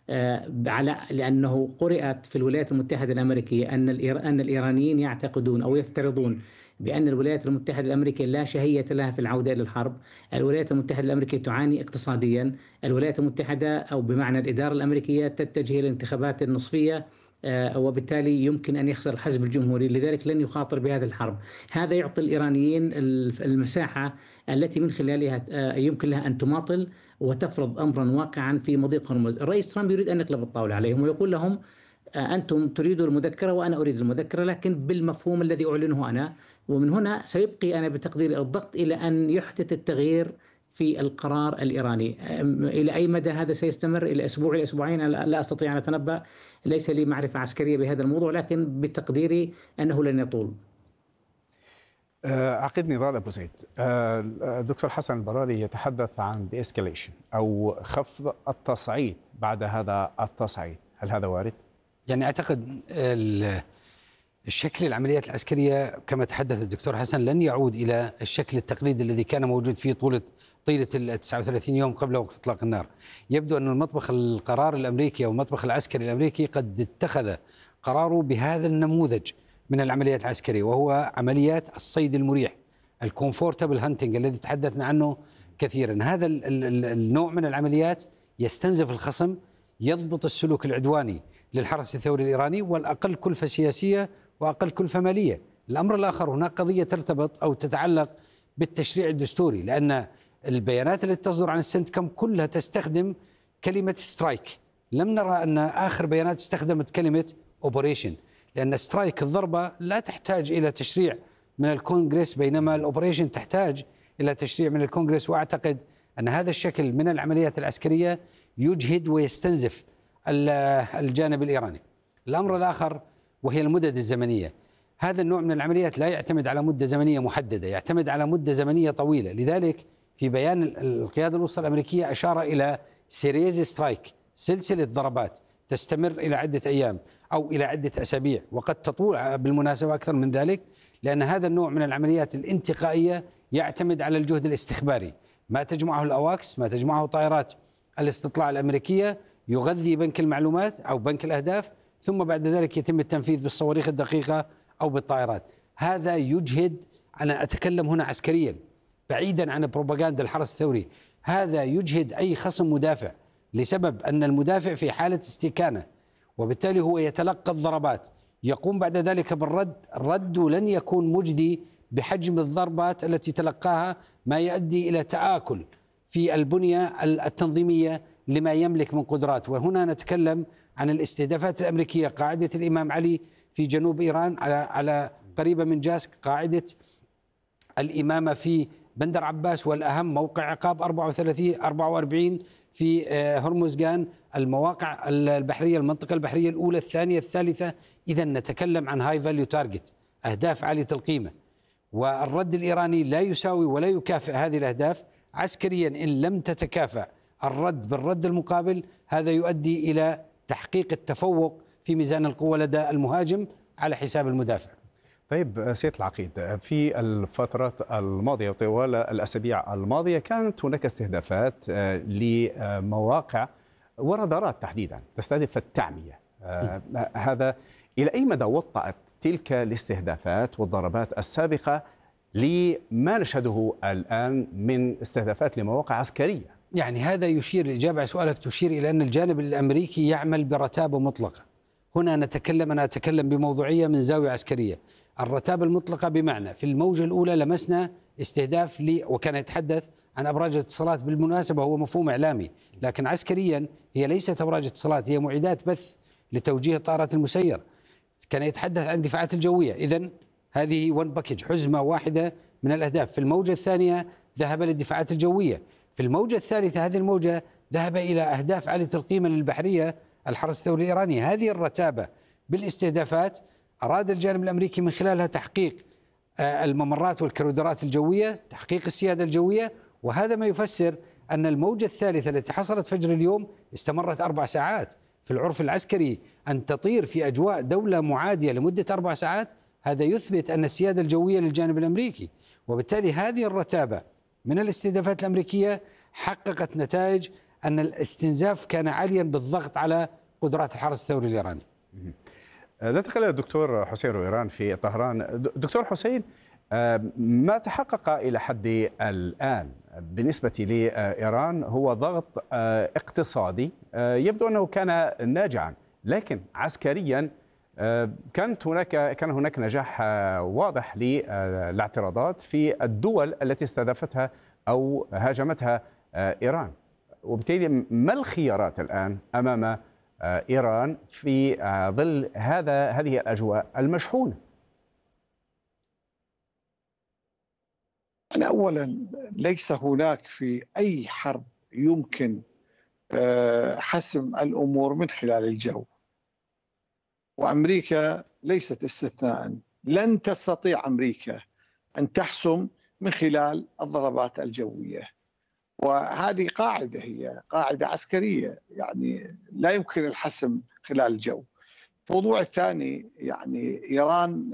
لأنه قرأت في الولايات المتحدة الأمريكية أن الإيرانيين يعتقدون أو يفترضون بأن الولايات المتحدة الأمريكية لا شهية لها في العودة إلى الحرب. الولايات المتحدة الأمريكية تعاني اقتصاديا، الولايات المتحدة أو بمعنى الإدارة الأمريكية تتجه إلى الانتخابات النصفية، وبالتالي يمكن أن يخسر الحزب الجمهوري، لذلك لن يخاطر بهذه الحرب. هذا يعطي الإيرانيين المساحة التي من خلالها يمكن لها أن تماطل وتفرض أمرا واقعا في مضيق هرمز. الرئيس ترامب يريد أن يقلب الطاولة عليهم ويقول لهم أنتم تريدوا المذكرة وأنا أريد المذكرة، لكن بالمفهوم الذي أعلنه أنا. ومن هنا سيبقي أنا بتقديري الضغط إلى أن يحدث التغيير في القرار الإيراني. إلى أي مدى هذا سيستمر؟ إلى أسبوع إلى أسبوعين لا أستطيع أن أتنبأ، ليس لي معرفة عسكرية بهذا الموضوع، لكن بتقديري أنه لن يطول. عقيد نضال أبو زيد، دكتور حسن البراري يتحدث عن de-escalation أو خفض التصعيد بعد هذا التصعيد، هل هذا وارد؟ يعني أعتقد الشكل العمليات العسكرية كما تحدث الدكتور حسن لن يعود إلى الشكل التقليدي الذي كان موجود فيه طيلة 39 يوم قبل وقف إطلاق النار. يبدو أن المطبخ القرار الأمريكي أو المطبخ العسكري الأمريكي قد اتخذ قراره بهذا النموذج من العمليات العسكرية، وهو عمليات الصيد المريح، الكومفورتابل هانتنج الذي تحدثنا عنه كثيرا. هذا النوع من العمليات يستنزف الخصم، يضبط السلوك العدواني للحرس الثوري الإيراني، والأقل كلفة سياسية وأقل كلفة مالية. الأمر الآخر، هناك قضية ترتبط أو تتعلق بالتشريع الدستوري، لأن البيانات التي تصدر عن السنتكم كلها تستخدم كلمة سترايك. لم نرى أن آخر بيانات استخدمت كلمة أوبريشن، لأن سترايك الضربة لا تحتاج إلى تشريع من الكونغرس، بينما الأوبريشن تحتاج إلى تشريع من الكونغرس. وأعتقد أن هذا الشكل من العمليات العسكرية يجهد ويستنزف الجانب الإيراني. الأمر الآخر وهي المدد الزمنية. هذا النوع من العمليات لا يعتمد على مدة زمنية محددة، يعتمد على مدة زمنية طويلة. لذلك في بيان القيادة الوسطى الأمريكية أشار إلى سيريز سترايك، سلسلة ضربات تستمر إلى عدة أيام أو إلى عدة أسابيع، وقد تطول بالمناسبة أكثر من ذلك، لأن هذا النوع من العمليات الانتقائية يعتمد على الجهد الاستخباري. ما تجمعه الأواكس، ما تجمعه طائرات الاستطلاع الأمريكية، يغذي بنك المعلومات أو بنك الأهداف، ثم بعد ذلك يتم التنفيذ بالصواريخ الدقيقة أو بالطائرات. هذا يجهد، أنا أتكلم هنا عسكريا بعيدا عن بروباغندا الحرس الثوري، هذا يجهد أي خصم مدافع، لسبب أن المدافع في حالة استكانة، وبالتالي هو يتلقى الضربات، يقوم بعد ذلك بالرد. الرد لن يكون مجدي بحجم الضربات التي تلقاها، ما يؤدي إلى تآكل في البنية التنظيمية لما يملك من قدرات. وهنا نتكلم عن الاستهدافات الأمريكية، قاعدة الإمام علي في جنوب إيران على قريبة من جاسك، قاعدة الإمامة في بندر عباس، والأهم موقع عقاب 44 في هرمزغان، المواقع البحرية، المنطقة البحرية الأولى الثانية الثالثة. إذا نتكلم عن هاي فاليو تارجت، أهداف عالية القيمة، والرد الإيراني لا يساوي ولا يكافئ هذه الأهداف عسكريا. إن لم تتكافأ الرد بالرد المقابل، هذا يؤدي إلى تحقيق التفوق في ميزان القوة لدى المهاجم على حساب المدافع. طيب سيادة العقيد، في الفترات الماضية وطوال الأسابيع الماضية كانت هناك استهدافات لمواقع ورادارات تحديدا تستهدف التعمية. هذا إلى أي مدى وطأت تلك الاستهدافات والضربات السابقة لما نشهده الآن من استهدافات لمواقع عسكرية؟ يعني هذا يشير، الإجابة على سؤالك تشير إلى أن الجانب الأمريكي يعمل برتابة مطلقة. هنا أنا أتكلم بموضوعية من زاوية عسكرية. الرتابة المطلقة، بمعنى في الموجة الأولى لمسنا استهداف وكان يتحدث عن أبراج الاتصالات. بالمناسبة هو مفهوم إعلامي، لكن عسكريا هي ليست أبراج اتصالات، هي معدات بث لتوجيه الطائرات المسيرة. كان يتحدث عن الدفاعات الجوية. إذن هذه ون باكج، حزمة واحدة من الأهداف. في الموجة الثانية ذهب للدفاعات الجوية. في الموجة الثالثة هذه الموجة ذهب إلى أهداف عالية القيمة للبحرية، الحرس الثوري الإيراني. هذه الرتابة بالاستهدافات أراد الجانب الأمريكي من خلالها تحقيق الممرات والكرودرات الجوية، تحقيق السيادة الجوية. وهذا ما يفسر أن الموجة الثالثة التي حصلت فجر اليوم استمرت 4 ساعات. في العرف العسكري أن تطير في أجواء دولة معادية لمدة 4 ساعات، هذا يثبت أن السيادة الجوية للجانب الأمريكي. وبالتالي هذه الرتابة من الاستهدافات الأمريكية حققت نتائج أن الاستنزاف كان عاليا بالضغط على قدرات الحرس الثوري الإيراني. ننتقل الدكتور حسين رويران في طهران. دكتور حسين، ما تحقق إلى حد الآن بالنسبة لإيران هو ضغط اقتصادي يبدو أنه كان ناجعا، لكن عسكريا كان هناك نجاح واضح للاعتراضات في الدول التي استهدفتها أو هاجمتها إيران. وبالتالي ما الخيارات الآن أمام إيران في ظل هذه الأجواء المشحونة؟ أولا ليس هناك في أي حرب يمكن حسم الأمور من خلال الجو، وأمريكا ليست استثناء. لن تستطيع أمريكا أن تحسم من خلال الضربات الجوية، وهذه قاعدة، هي قاعدة عسكرية، يعني لا يمكن الحسم خلال الجو. الموضوع الثاني، يعني إيران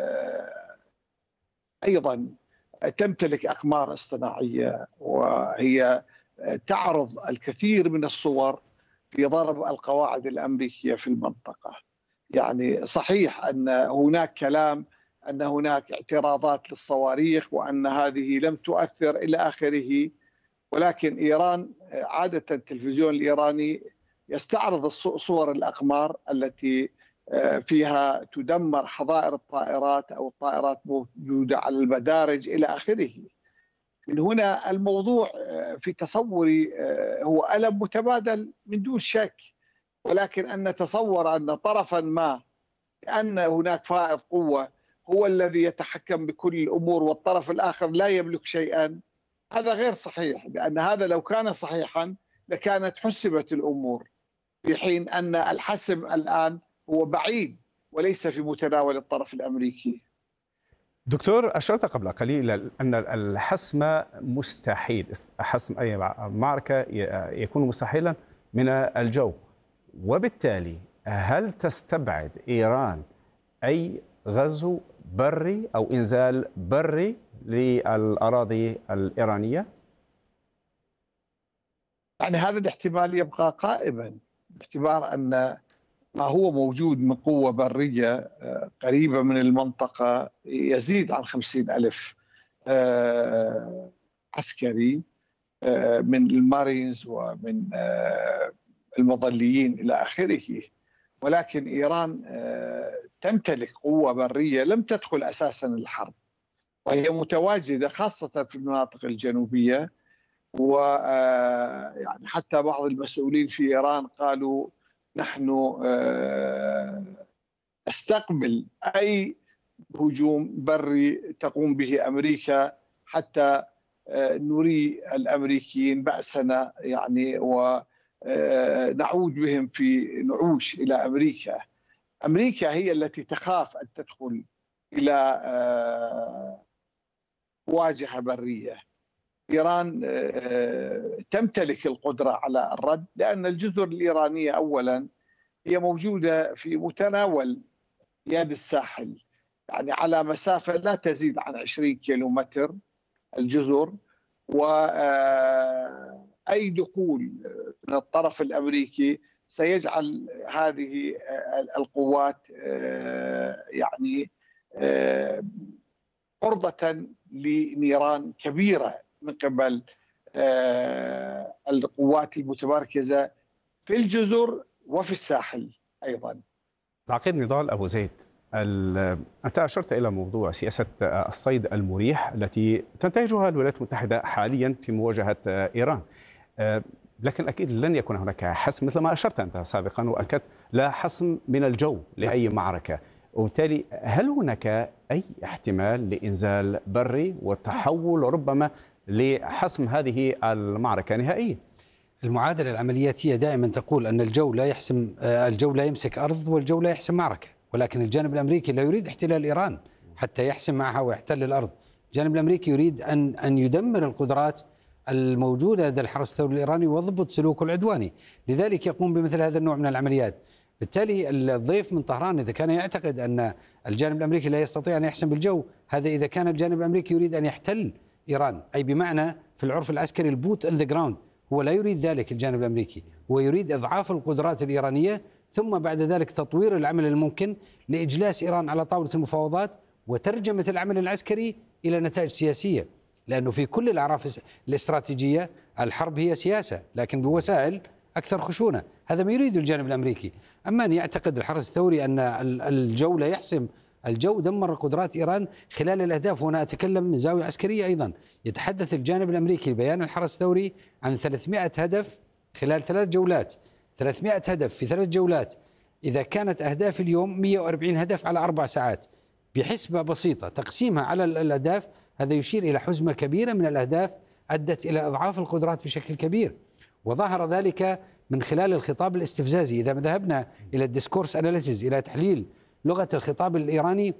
أيضا تمتلك أقمار اصطناعية، وهي تعرض الكثير من الصور في ضرب القواعد الأمريكية في المنطقة. يعني صحيح أن هناك كلام أن هناك اعتراضات للصواريخ وأن هذه لم تؤثر إلى آخره، ولكن إيران عادة التلفزيون الإيراني يستعرض صور الأقمار التي فيها تدمر حظائر الطائرات أو الطائرات موجودة على المدارج إلى آخره. من هنا الموضوع في تصوري هو ألم متبادل من دون شك، ولكن أن نتصور أن طرفا ما، لأن هناك فائض قوة، هو الذي يتحكم بكل الأمور والطرف الآخر لا يملك شيئا، هذا غير صحيح. لأن هذا لو كان صحيحا لكانت حسمت الأمور، في حين أن الحسم الآن هو بعيد وليس في متناول الطرف الأمريكي. دكتور، أشرت قبل قليل أن الحسم مستحيل، حسم أي معركة يكون مستحيلا من الجو، وبالتالي هل تستبعد إيران أي غزو بري أو إنزال بري للأراضي الإيرانية؟ يعني هذا الاحتمال يبقى قائما، باعتبار أن ما هو موجود من قوة برية قريبة من المنطقة يزيد عن 50,000 عسكري من المارينز ومن المظليين إلى آخره. ولكن إيران تمتلك قوة برية لم تدخل أساسا الحرب، وهي متواجدة خاصة في المناطق الجنوبية. ويعني حتى بعض المسؤولين في إيران قالوا نحن نستقبل أي هجوم بري تقوم به أمريكا حتى نري الأمريكيين بأسنا، يعني ونعود بهم في نعوش إلى أمريكا. أمريكا هي التي تخاف أن تدخل إلى مواجهة برية. إيران تمتلك القدرة على الرد، لأن الجزر الإيرانية أولا هي موجودة في متناول يد الساحل، يعني على مسافة لا تزيد عن 20 كيلومتر الجزر، وأي دخول من الطرف الأمريكي سيجعل هذه القوات يعني عرضة لنيران كبيرة من قبل القوات المتمركزة في الجزر وفي الساحل أيضا. تعقيد نضال أبو زيد، أنت أشرت إلى موضوع سياسة الصيد المريح التي تنتهجها الولايات المتحدة حاليا في مواجهة إيران، لكن أكيد لن يكون هناك حسم مثل ما أشرت أنت سابقا وأكدت، لا حسم من الجو لأي معركة، وبالتالي هل هناك أي احتمال لإنزال بري والتحول ربما لحسم هذه المعركة نهائيا؟ المعادلة العملياتية دائما تقول أن الجو لا يحسم، الجو لا يمسك أرض والجو لا يحسم معركة، ولكن الجانب الأمريكي لا يريد احتلال إيران حتى يحسم معها ويحتل الأرض. الجانب الأمريكي يريد أن يدمر القدرات الموجودة لدى الحرس الثوري الإيراني ويضبط سلوكه العدواني، لذلك يقوم بمثل هذا النوع من العمليات. بالتالي الضيف من طهران إذا كان يعتقد أن الجانب الأمريكي لا يستطيع أن يحسم بالجو، هذا إذا كان الجانب الأمريكي يريد أن يحتل إيران، أي بمعنى في العرف العسكري البوت إن ذا جراوند، هو لا يريد ذلك الجانب الأمريكي، هو يريد إضعاف القدرات الإيرانية ثم بعد ذلك تطوير العمل الممكن لإجلاس إيران على طاولة المفاوضات وترجمة العمل العسكري إلى نتائج سياسية، لأنه في كل الأعراف الاستراتيجية الحرب هي سياسة لكن بوسائل أكثر خشونة. هذا ما يريد الجانب الأمريكي. أما أن يعتقد الحرس الثوري أن الجو لا يحسم، الجو دمر قدرات إيران خلال الأهداف، وأنا أتكلم من زاوية عسكرية أيضا. يتحدث الجانب الأمريكي بيان الحرس الثوري عن 300 هدف خلال 3 جولات، 300 هدف في 3 جولات. إذا كانت أهداف اليوم 140 هدف على 4 ساعات بحسبة بسيطة تقسيمها على الأهداف، هذا يشير إلى حزمة كبيرة من الأهداف أدت إلى إضعاف القدرات بشكل كبير، وظهر ذلك من خلال الخطاب الاستفزازي. إذا ذهبنا إلى الديسكورس أناليسيز، إلى تحليل لغة الخطاب الإيراني،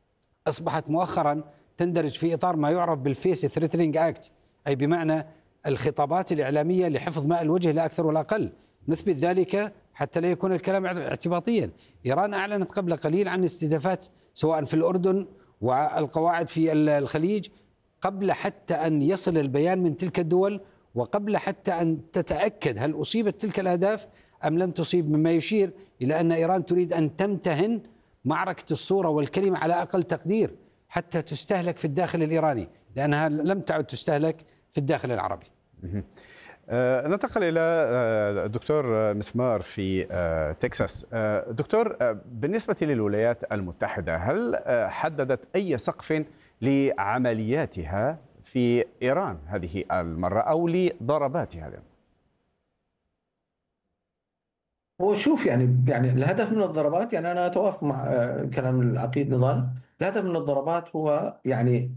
أصبحت مؤخرا تندرج في إطار ما يعرف بالفيس ثريتنينج أكت، أي بمعنى الخطابات الإعلامية لحفظ ماء الوجه لا أكثر ولا أقل. نثبت ذلك حتى لا يكون الكلام اعتباطيا. إيران أعلنت قبل قليل عن استهدافات سواء في الأردن والقواعد في الخليج قبل حتى أن يصل البيان من تلك الدول، وقبل حتى أن تتأكد هل أصيبت تلك الأهداف أم لم تصيب، مما يشير إلى أن إيران تريد أن تمتهن معركة الصورة والكلمة على أقل تقدير حتى تستهلك في الداخل الإيراني، لأنها لم تعد تستهلك في الداخل العربي. ننتقل إلى الدكتور مسمار في تكساس. دكتور، بالنسبة للولايات المتحدة، هل حددت أي سقف لعملياتها في إيران هذه المرة أو لضرباتها؟ هو شوف يعني الهدف من الضربات، يعني أنا أتوافق مع كلام العقيد نضال. الهدف من الضربات هو يعني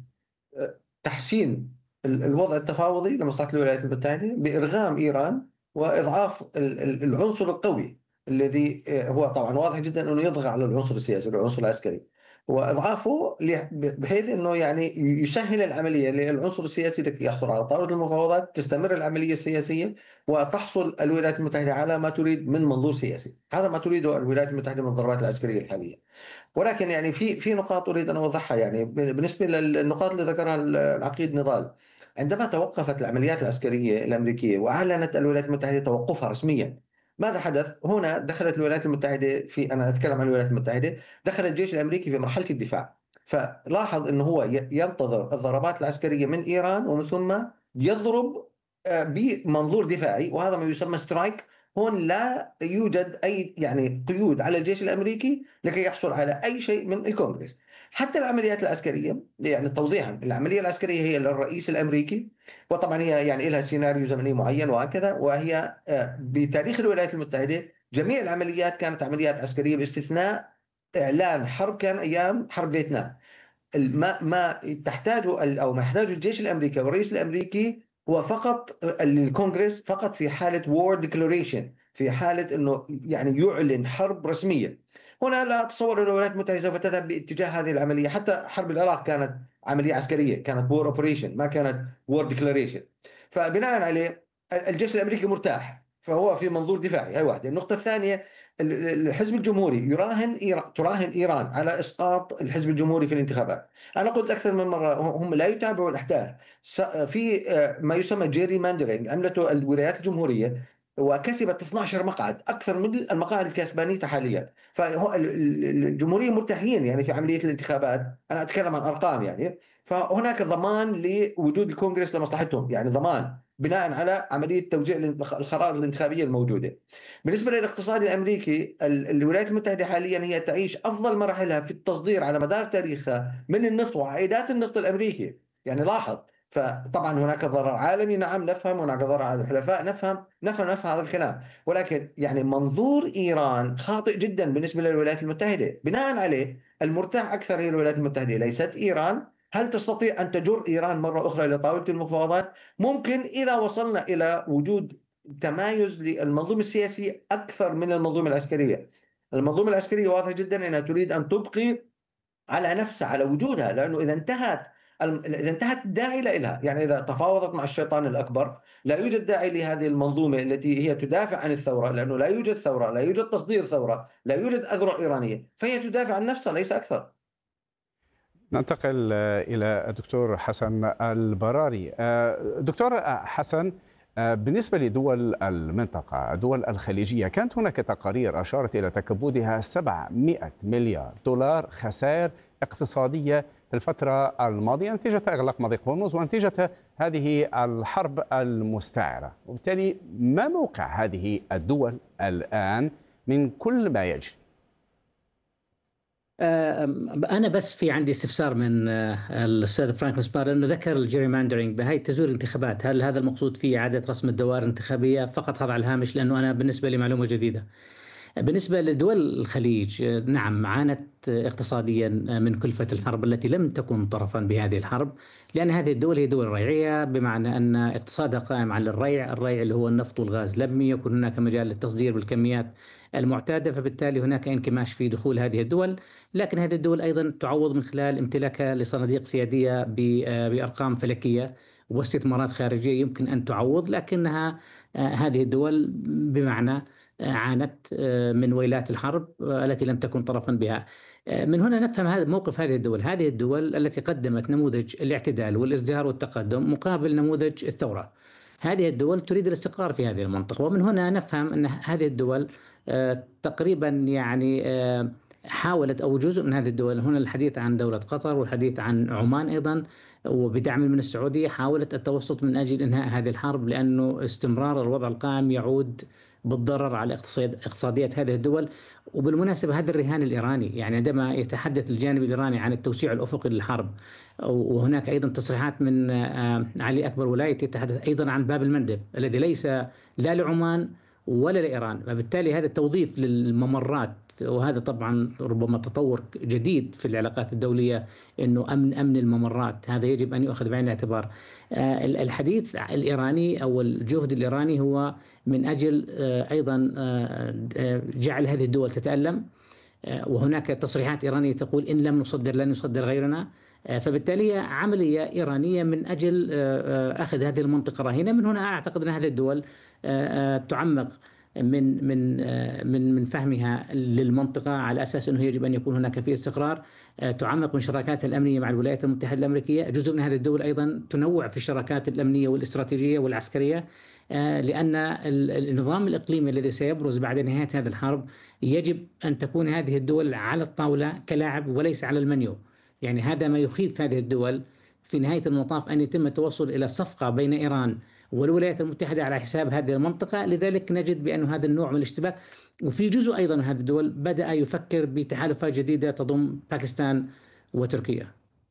تحسين الوضع التفاوضي لمصلحة الولايات المتحدة بإرغام إيران وإضعاف العنصر القوي الذي هو طبعا واضح جدا أنه يضغط على العنصر السياسي والعنصر العسكري، وإضعافه بحيث أنه يعني يسهل العملية للعنصر السياسي لكي يحصل على طاولة المفاوضات، تستمر العملية السياسية وتحصل الولايات المتحدة على ما تريد من منظور سياسي. هذا ما تريده الولايات المتحدة من الضربات العسكرية الحالية. ولكن يعني في نقاط أريد أن أوضحها، يعني بالنسبة للنقاط اللي ذكرها العقيد نضال. عندما توقفت العمليات العسكرية الأمريكية وأعلنت الولايات المتحدة توقفها رسميا، ماذا حدث؟ هنا دخلت الولايات المتحدة أنا أتكلم عن الولايات المتحدة، دخل الجيش الأمريكي في مرحلة الدفاع. فلاحظ أنه هو ينتظر الضربات العسكرية من إيران ومن ثم يضرب بمنظور دفاعي، وهذا ما يسمى سترايك. هون لا يوجد أي يعني قيود على الجيش الأمريكي لكي يحصل على أي شيء من الكونغرس. حتى العمليات العسكرية، يعني توضيحا، العملية العسكرية هي للرئيس الأمريكي، وطبعا هي يعني لها سيناريو زمني معين وهكذا، وهي بتاريخ الولايات المتحدة جميع العمليات كانت عمليات عسكرية باستثناء إعلان حرب كان أيام حرب فيتنام. ما تحتاجه أو ما يحتاجه الجيش الأمريكي والرئيس الأمريكي هو فقط الكونغرس، فقط في حالة war declaration، في حالة أنه يعني يعلن حرب رسمية. هنا لا أتصور أن الولايات المتحدة سوف تذهب باتجاه هذه العملية. حتى حرب العراق كانت عملية عسكرية، كانت war operation، ما كانت war declaration. فبناء عليه الجيش الأمريكي مرتاح، فهو في منظور دفاعي. هاي واحدة. النقطة الثانية، الحزب الجمهوري تراهن إيران على إسقاط الحزب الجمهوري في الانتخابات. أنا قلت أكثر من مرة هم لا يتابعوا الأحداث. في ما يسمى جيري ماندرينج عملته الولايات الجمهورية، وكسبت 12 مقعد، أكثر من المقاعد الكسبانية حاليا. فالجمهوريين مرتاحين يعني في عملية الانتخابات. أنا أتكلم عن أرقام يعني. فهناك ضمان لوجود الكونغرس لمصلحتهم، يعني ضمان بناء على عملية توزيع الخرائط الانتخابية الموجودة. بالنسبة للاقتصاد الأمريكي، الولايات المتحدة حاليا هي تعيش أفضل مراحلها في التصدير على مدار تاريخها من النفط وعائدات النفط الأمريكي. يعني لاحظ، فطبعا هناك ضرر عالمي، نعم نفهم، هناك ضرر على الحلفاء، نفهم هذا الكلام، ولكن يعني منظور إيران خاطئ جدا بالنسبة للولايات المتحدة. بناء عليه المرتاح أكثر هي الولايات المتحدة ليست إيران. هل تستطيع أن تجر إيران مرة أخرى إلى طاولة المفاوضات؟ ممكن إذا وصلنا إلى وجود تمايز للمنظومة السياسية أكثر من المنظومة العسكرية. المنظومة العسكرية واضح جدا أنها تريد أن تبقي على نفسها، على وجودها، لأنه إذا انتهت الداعي لها. يعني إذا تفاوضت مع الشيطان الأكبر لا يوجد داعي لهذه المنظومة التي هي تدافع عن الثورة، لأنه لا يوجد ثورة، لا يوجد تصدير ثورة، لا يوجد أذرع إيرانية، فهي تدافع عن نفسها ليس أكثر. ننتقل إلى الدكتور حسن البراري. دكتور حسن، بالنسبة لدول المنطقة، الدول الخليجية، كانت هناك تقارير أشارت إلى تكبدها 700 مليار دولار خسائر اقتصادية في الفترة الماضية نتيجة إغلاق مضيق هرمز ونتيجة هذه الحرب المستعرة. وبالتالي ما موقع هذه الدول الآن من كل ما يجري؟ أنا بس في عندي استفسار من الأستاذ فرانك مسمار، أنه ذكر الجيريماندرينج بهاي تزوير الانتخابات، هل هذا المقصود فيه إعادة رسم الدوائر الانتخابية؟ فقط هذا على الهامش، لأنه أنا بالنسبة لي معلومة جديدة. بالنسبة لدول الخليج، نعم عانت اقتصاديا من كلفة الحرب التي لم تكن طرفا بهذه الحرب، لأن هذه الدول هي دول ريعية، بمعنى أن اقتصادها قائم على الريع اللي هو النفط والغاز، لم يكن هناك مجال للتصدير بالكميات المعتادة، فبالتالي هناك انكماش في دخول هذه الدول. لكن هذه الدول أيضا تعوض من خلال امتلاكها لصناديق سيادية بأرقام فلكية واستثمارات خارجية يمكن أن تعوض، لكنها هذه الدول بمعنى عانت من ويلات الحرب التي لم تكن طرفا بها. من هنا نفهم هذا موقف هذه الدول. هذه الدول التي قدمت نموذج الاعتدال والازدهار والتقدم مقابل نموذج الثورة، هذه الدول تريد الاستقرار في هذه المنطقة. ومن هنا نفهم أن هذه الدول تقريبا يعني حاولت، أو جزء من هذه الدول، هنا الحديث عن دولة قطر والحديث عن عمان أيضا وبدعم من السعودية، حاولت التوسط من أجل إنهاء هذه الحرب، لأنه استمرار الوضع القائم يعود بالضرر على اقتصاديات هذه الدول. وبالمناسبة هذا الرهان الإيراني، يعني عندما يتحدث الجانب الإيراني عن التوسيع الأفقي للحرب، وهناك أيضا تصريحات من علي أكبر ولايتي يتحدث أيضا عن باب المندب الذي ليس لا لعمان ولا لإيران، وبالتالي هذا التوظيف للممرات، وهذا طبعا ربما تطور جديد في العلاقات الدولية، أنه أمن الممرات هذا يجب أن يؤخذ بعين الاعتبار. الحديث الإيراني أو الجهد الإيراني هو من أجل أيضا جعل هذه الدول تتألم، وهناك تصريحات إيرانية تقول إن لم نصدر لن يصدر غيرنا، فبالتالي عملية إيرانية من أجل أخذ هذه المنطقة رهينة. من هنا أعتقد أن هذه الدول تعمق من فهمها للمنطقة على أساس أنه يجب أن يكون هناك في استقرار، تعمق من شراكات الأمنية مع الولايات المتحدة الأمريكية. جزء من هذه الدول أيضا تنوع في الشراكات الأمنية والاستراتيجية والعسكرية، لأن النظام الإقليمي الذي سيبرز بعد نهاية هذه الحرب يجب أن تكون هذه الدول على الطاولة كلاعب وليس على المنيو. يعني هذا ما يخيف هذه الدول في نهاية المطاف، أن يتم التوصل إلى صفقة بين إيران والولايات المتحدة على حساب هذه المنطقة. لذلك نجد بأن هذا النوع من الاشتباك، وفي جزء أيضا من هذه الدول بدأ يفكر بتحالفات جديدة تضم باكستان وتركيا.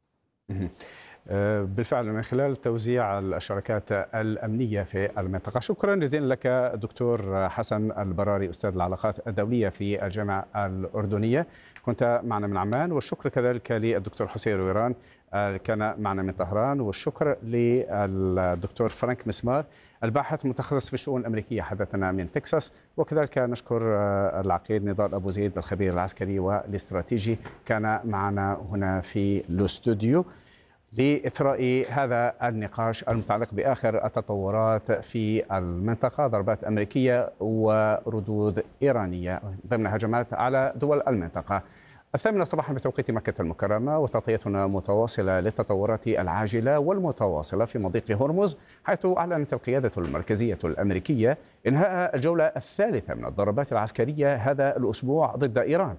بالفعل من خلال توزيع الشراكات الأمنية في المنطقة. شكرا جزيلا لك دكتور حسن البراري، أستاذ العلاقات الدولية في الجامعة الأردنية، كنت معنا من عمان. والشكر كذلك للدكتور حسين رويران كان معنا من طهران. والشكر للدكتور فرانك مسمار الباحث المتخصص في الشؤون الأمريكية حدثنا من تكساس. وكذلك نشكر العقيد نضال أبو زيد الخبير العسكري والاستراتيجي كان معنا هنا في الاستوديو لإثراء هذا النقاش المتعلق بآخر التطورات في المنطقة، ضربات أمريكية وردود إيرانية ضمن هجمات على دول المنطقة. 8 صباحا بتوقيت مكة المكرمة، وتغطيتنا متواصلة للتطورات العاجلة والمتواصلة في مضيق هرمز، حيث أعلنت القيادة المركزية الأمريكية إنهاء الجولة الثالثة من الضربات العسكرية هذا الأسبوع ضد إيران.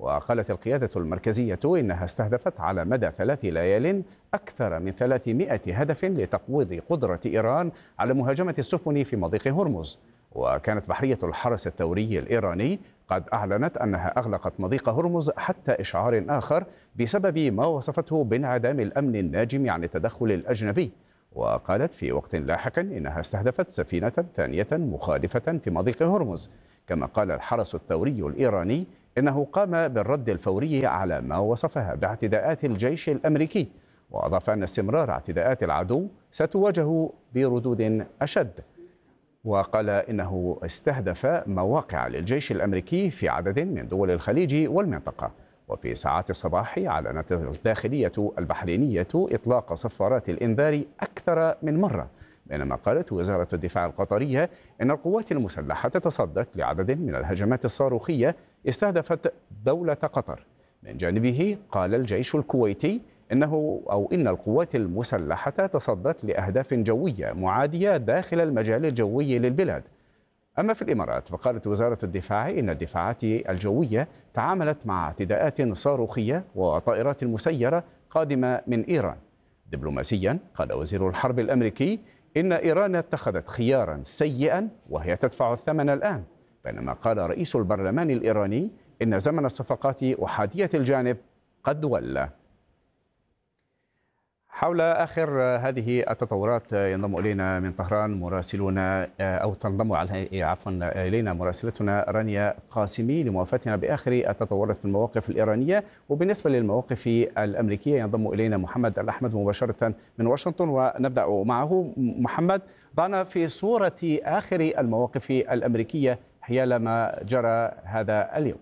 وقالت القيادة المركزية إنها استهدفت على مدى 3 ليال أكثر من 300 هدف لتقويض قدرة إيران على مهاجمة السفن في مضيق هرمز. وكانت بحرية الحرس الثوري الإيراني قد أعلنت أنها أغلقت مضيق هرمز حتى إشعار آخر بسبب ما وصفته بانعدام الأمن الناجم عن التدخل الأجنبي. وقالت في وقت لاحق إنها استهدفت سفينة ثانية مخالفة في مضيق هرمز. كما قال الحرس الثوري الإيراني إنه قام بالرد الفوري على ما وصفها باعتداءات الجيش الأمريكي، وأضاف أن استمرار اعتداءات العدو ستواجه بردود أشد. وقال إنه استهدف مواقع للجيش الأمريكي في عدد من دول الخليج والمنطقة. وفي ساعات الصباح أعلنت الداخلية البحرينية إطلاق صفارات الإنذار أكثر من مرة، بينما قالت وزارة الدفاع القطرية إن القوات المسلحة تصدت لعدد من الهجمات الصاروخية استهدفت دولة قطر. من جانبه قال الجيش الكويتي إن القوات المسلحة تصدت لأهداف جوية معادية داخل المجال الجوي للبلاد. أما في الإمارات فقالت وزارة الدفاع إن الدفاعات الجوية تعاملت مع اعتداءات صاروخية وطائرات مسيرة قادمة من إيران. دبلوماسيا قال وزير الحرب الأمريكي إن إيران اتخذت خيارا سيئا وهي تدفع الثمن الآن، بينما قال رئيس البرلمان الإيراني إن زمن الصفقات أحادية الجانب قد ولى. حول آخر هذه التطورات ينضم إلينا من طهران مراسلنا تنضم إلينا مراسلتنا رانيا قاسمي لموافتنا بآخر التطورات في المواقف الإيرانية. وبالنسبة للمواقف الأمريكية ينضم إلينا محمد الأحمد مباشرة من واشنطن، ونبدأ معه. محمد، ضعنا في صورة آخر المواقف الأمريكية حيال ما جرى هذا اليوم.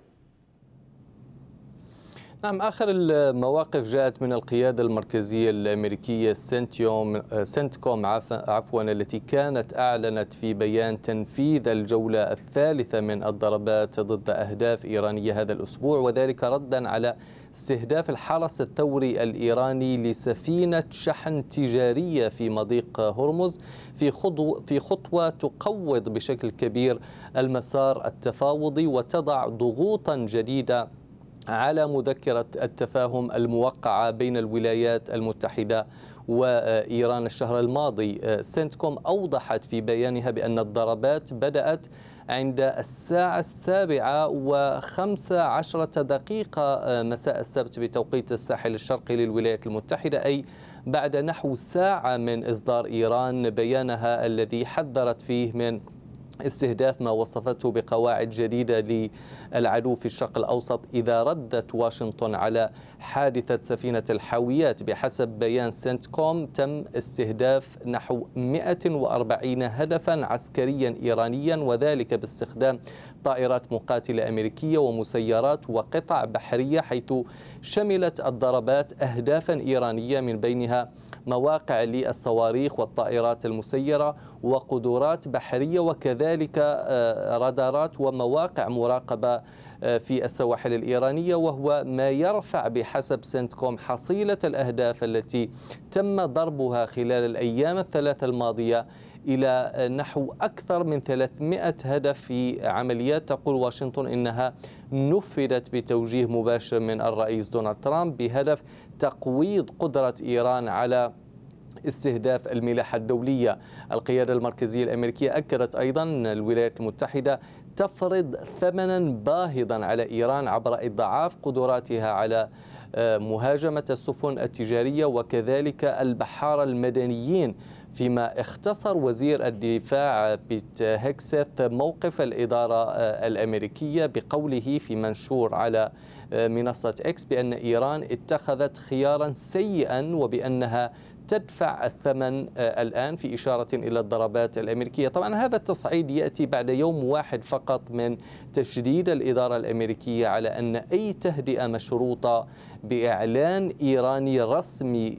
نعم، آخر المواقف جاءت من القيادة المركزية الأمريكية سنتكوم التي كانت أعلنت في بيان تنفيذ الجولة الثالثة من الضربات ضد أهداف إيرانية هذا الأسبوع، وذلك ردا على استهداف الحرس الثوري الإيراني لسفينة شحن تجارية في مضيق هرمز في خطوة تقوض بشكل كبير المسار التفاوضي وتضع ضغوطا جديدة على مذكرة التفاهم الموقعة بين الولايات المتحدة وإيران الشهر الماضي. سنتكوم أوضحت في بيانها بأن الضربات بدأت عند 7:15 مساء السبت بتوقيت الساحل الشرقي للولايات المتحدة، أي بعد نحو ساعة من إصدار إيران بيانها الذي حذرت فيه من استهداف ما وصفته بقواعد جديدة للعدو في الشرق الأوسط إذا ردت واشنطن على حادثة سفينة الحاويات. بحسب بيان سنتكوم تم استهداف نحو 140 هدفا عسكريا إيرانيا، وذلك باستخدام طائرات مقاتلة أمريكية ومسيرات وقطع بحرية، حيث شملت الضربات أهدافا إيرانية من بينها مواقع للصواريخ والطائرات المسيرة وقدرات بحرية، وكذلك رادارات ومواقع مراقبة في السواحل الإيرانية، وهو ما يرفع بحسب سنتكوم حصيلة الأهداف التي تم ضربها خلال الأيام الثلاث الماضية إلى نحو أكثر من 300 هدف في عمليات تقول واشنطن إنها نفذت بتوجيه مباشر من الرئيس دونالد ترامب بهدف تقويض قدرة إيران على استهداف الملاحة الدولية. القيادة المركزية الأمريكية أكدت أيضا أن الولايات المتحدة تفرض ثمنا باهظا على إيران عبر إضعاف قدراتها على مهاجمة السفن التجارية وكذلك البحارة المدنيين، فيما اختصر وزير الدفاع بيت هيكسيث موقف الإدارة الأمريكية بقوله في منشور على منصة إكس بأن إيران اتخذت خيارا سيئا وبأنها تدفع الثمن الآن، في إشارة إلى الضربات الأمريكية. طبعا هذا التصعيد يأتي بعد يوم واحد فقط من تشديد الإدارة الأمريكية على أن أي تهدئة مشروطة بإعلان إيراني رسمي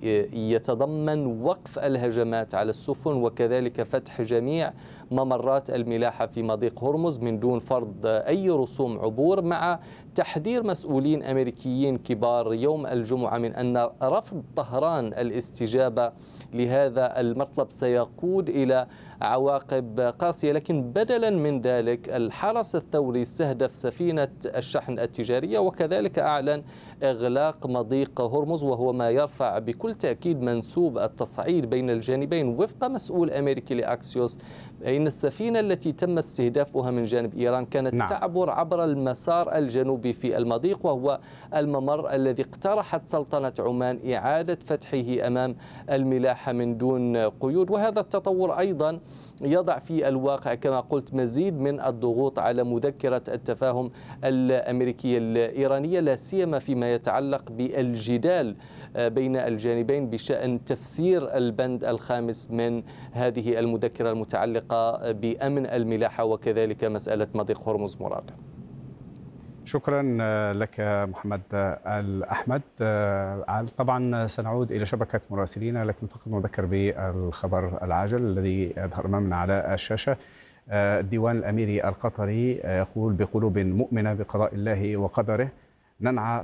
يتضمن وقف الهجمات على السفن وكذلك فتح جميع ممرات الملاحة في مضيق هرمز من دون فرض أي رسوم عبور، مع تحذير مسؤولين أمريكيين كبار يوم الجمعة من أن رفض طهران الاستجابة لهذا المطلب سيقود إلى عواقب قاسية. لكن بدلا من ذلك الحرس الثوري استهدف سفينة الشحن التجارية، وكذلك أعلن إغلاق مضيق هرمز، وهو ما يرفع بكل تأكيد منسوب التصعيد بين الجانبين. وفق مسؤول أمريكي لأكسيوس، إن السفينة التي تم استهدافها من جانب إيران كانت تعبر عبر المسار الجنوبي في المضيق، وهو الممر الذي اقترحت سلطنة عمان إعادة فتحه أمام الملاحة من دون قيود. وهذا التطور أيضا يضع في الواقع كما قلت مزيد من الضغوط على مذكرة التفاهم الأمريكية الإيرانية، لا سيما فيما يتعلق بالجدال بين الجانبين بشأن تفسير البند الخامس من هذه المذكرة المتعلقة بأمن الملاحة وكذلك مسألة مضيق هرمز. مراد، شكرا لك محمد الأحمد. طبعا سنعود إلى شبكة مراسلين، لكن فقط نذكر بالخبر العاجل الذي يظهر أمامنا على الشاشة. الديوان الأميري القطري يقول: بقلوب مؤمنة بقضاء الله وقدره ننعى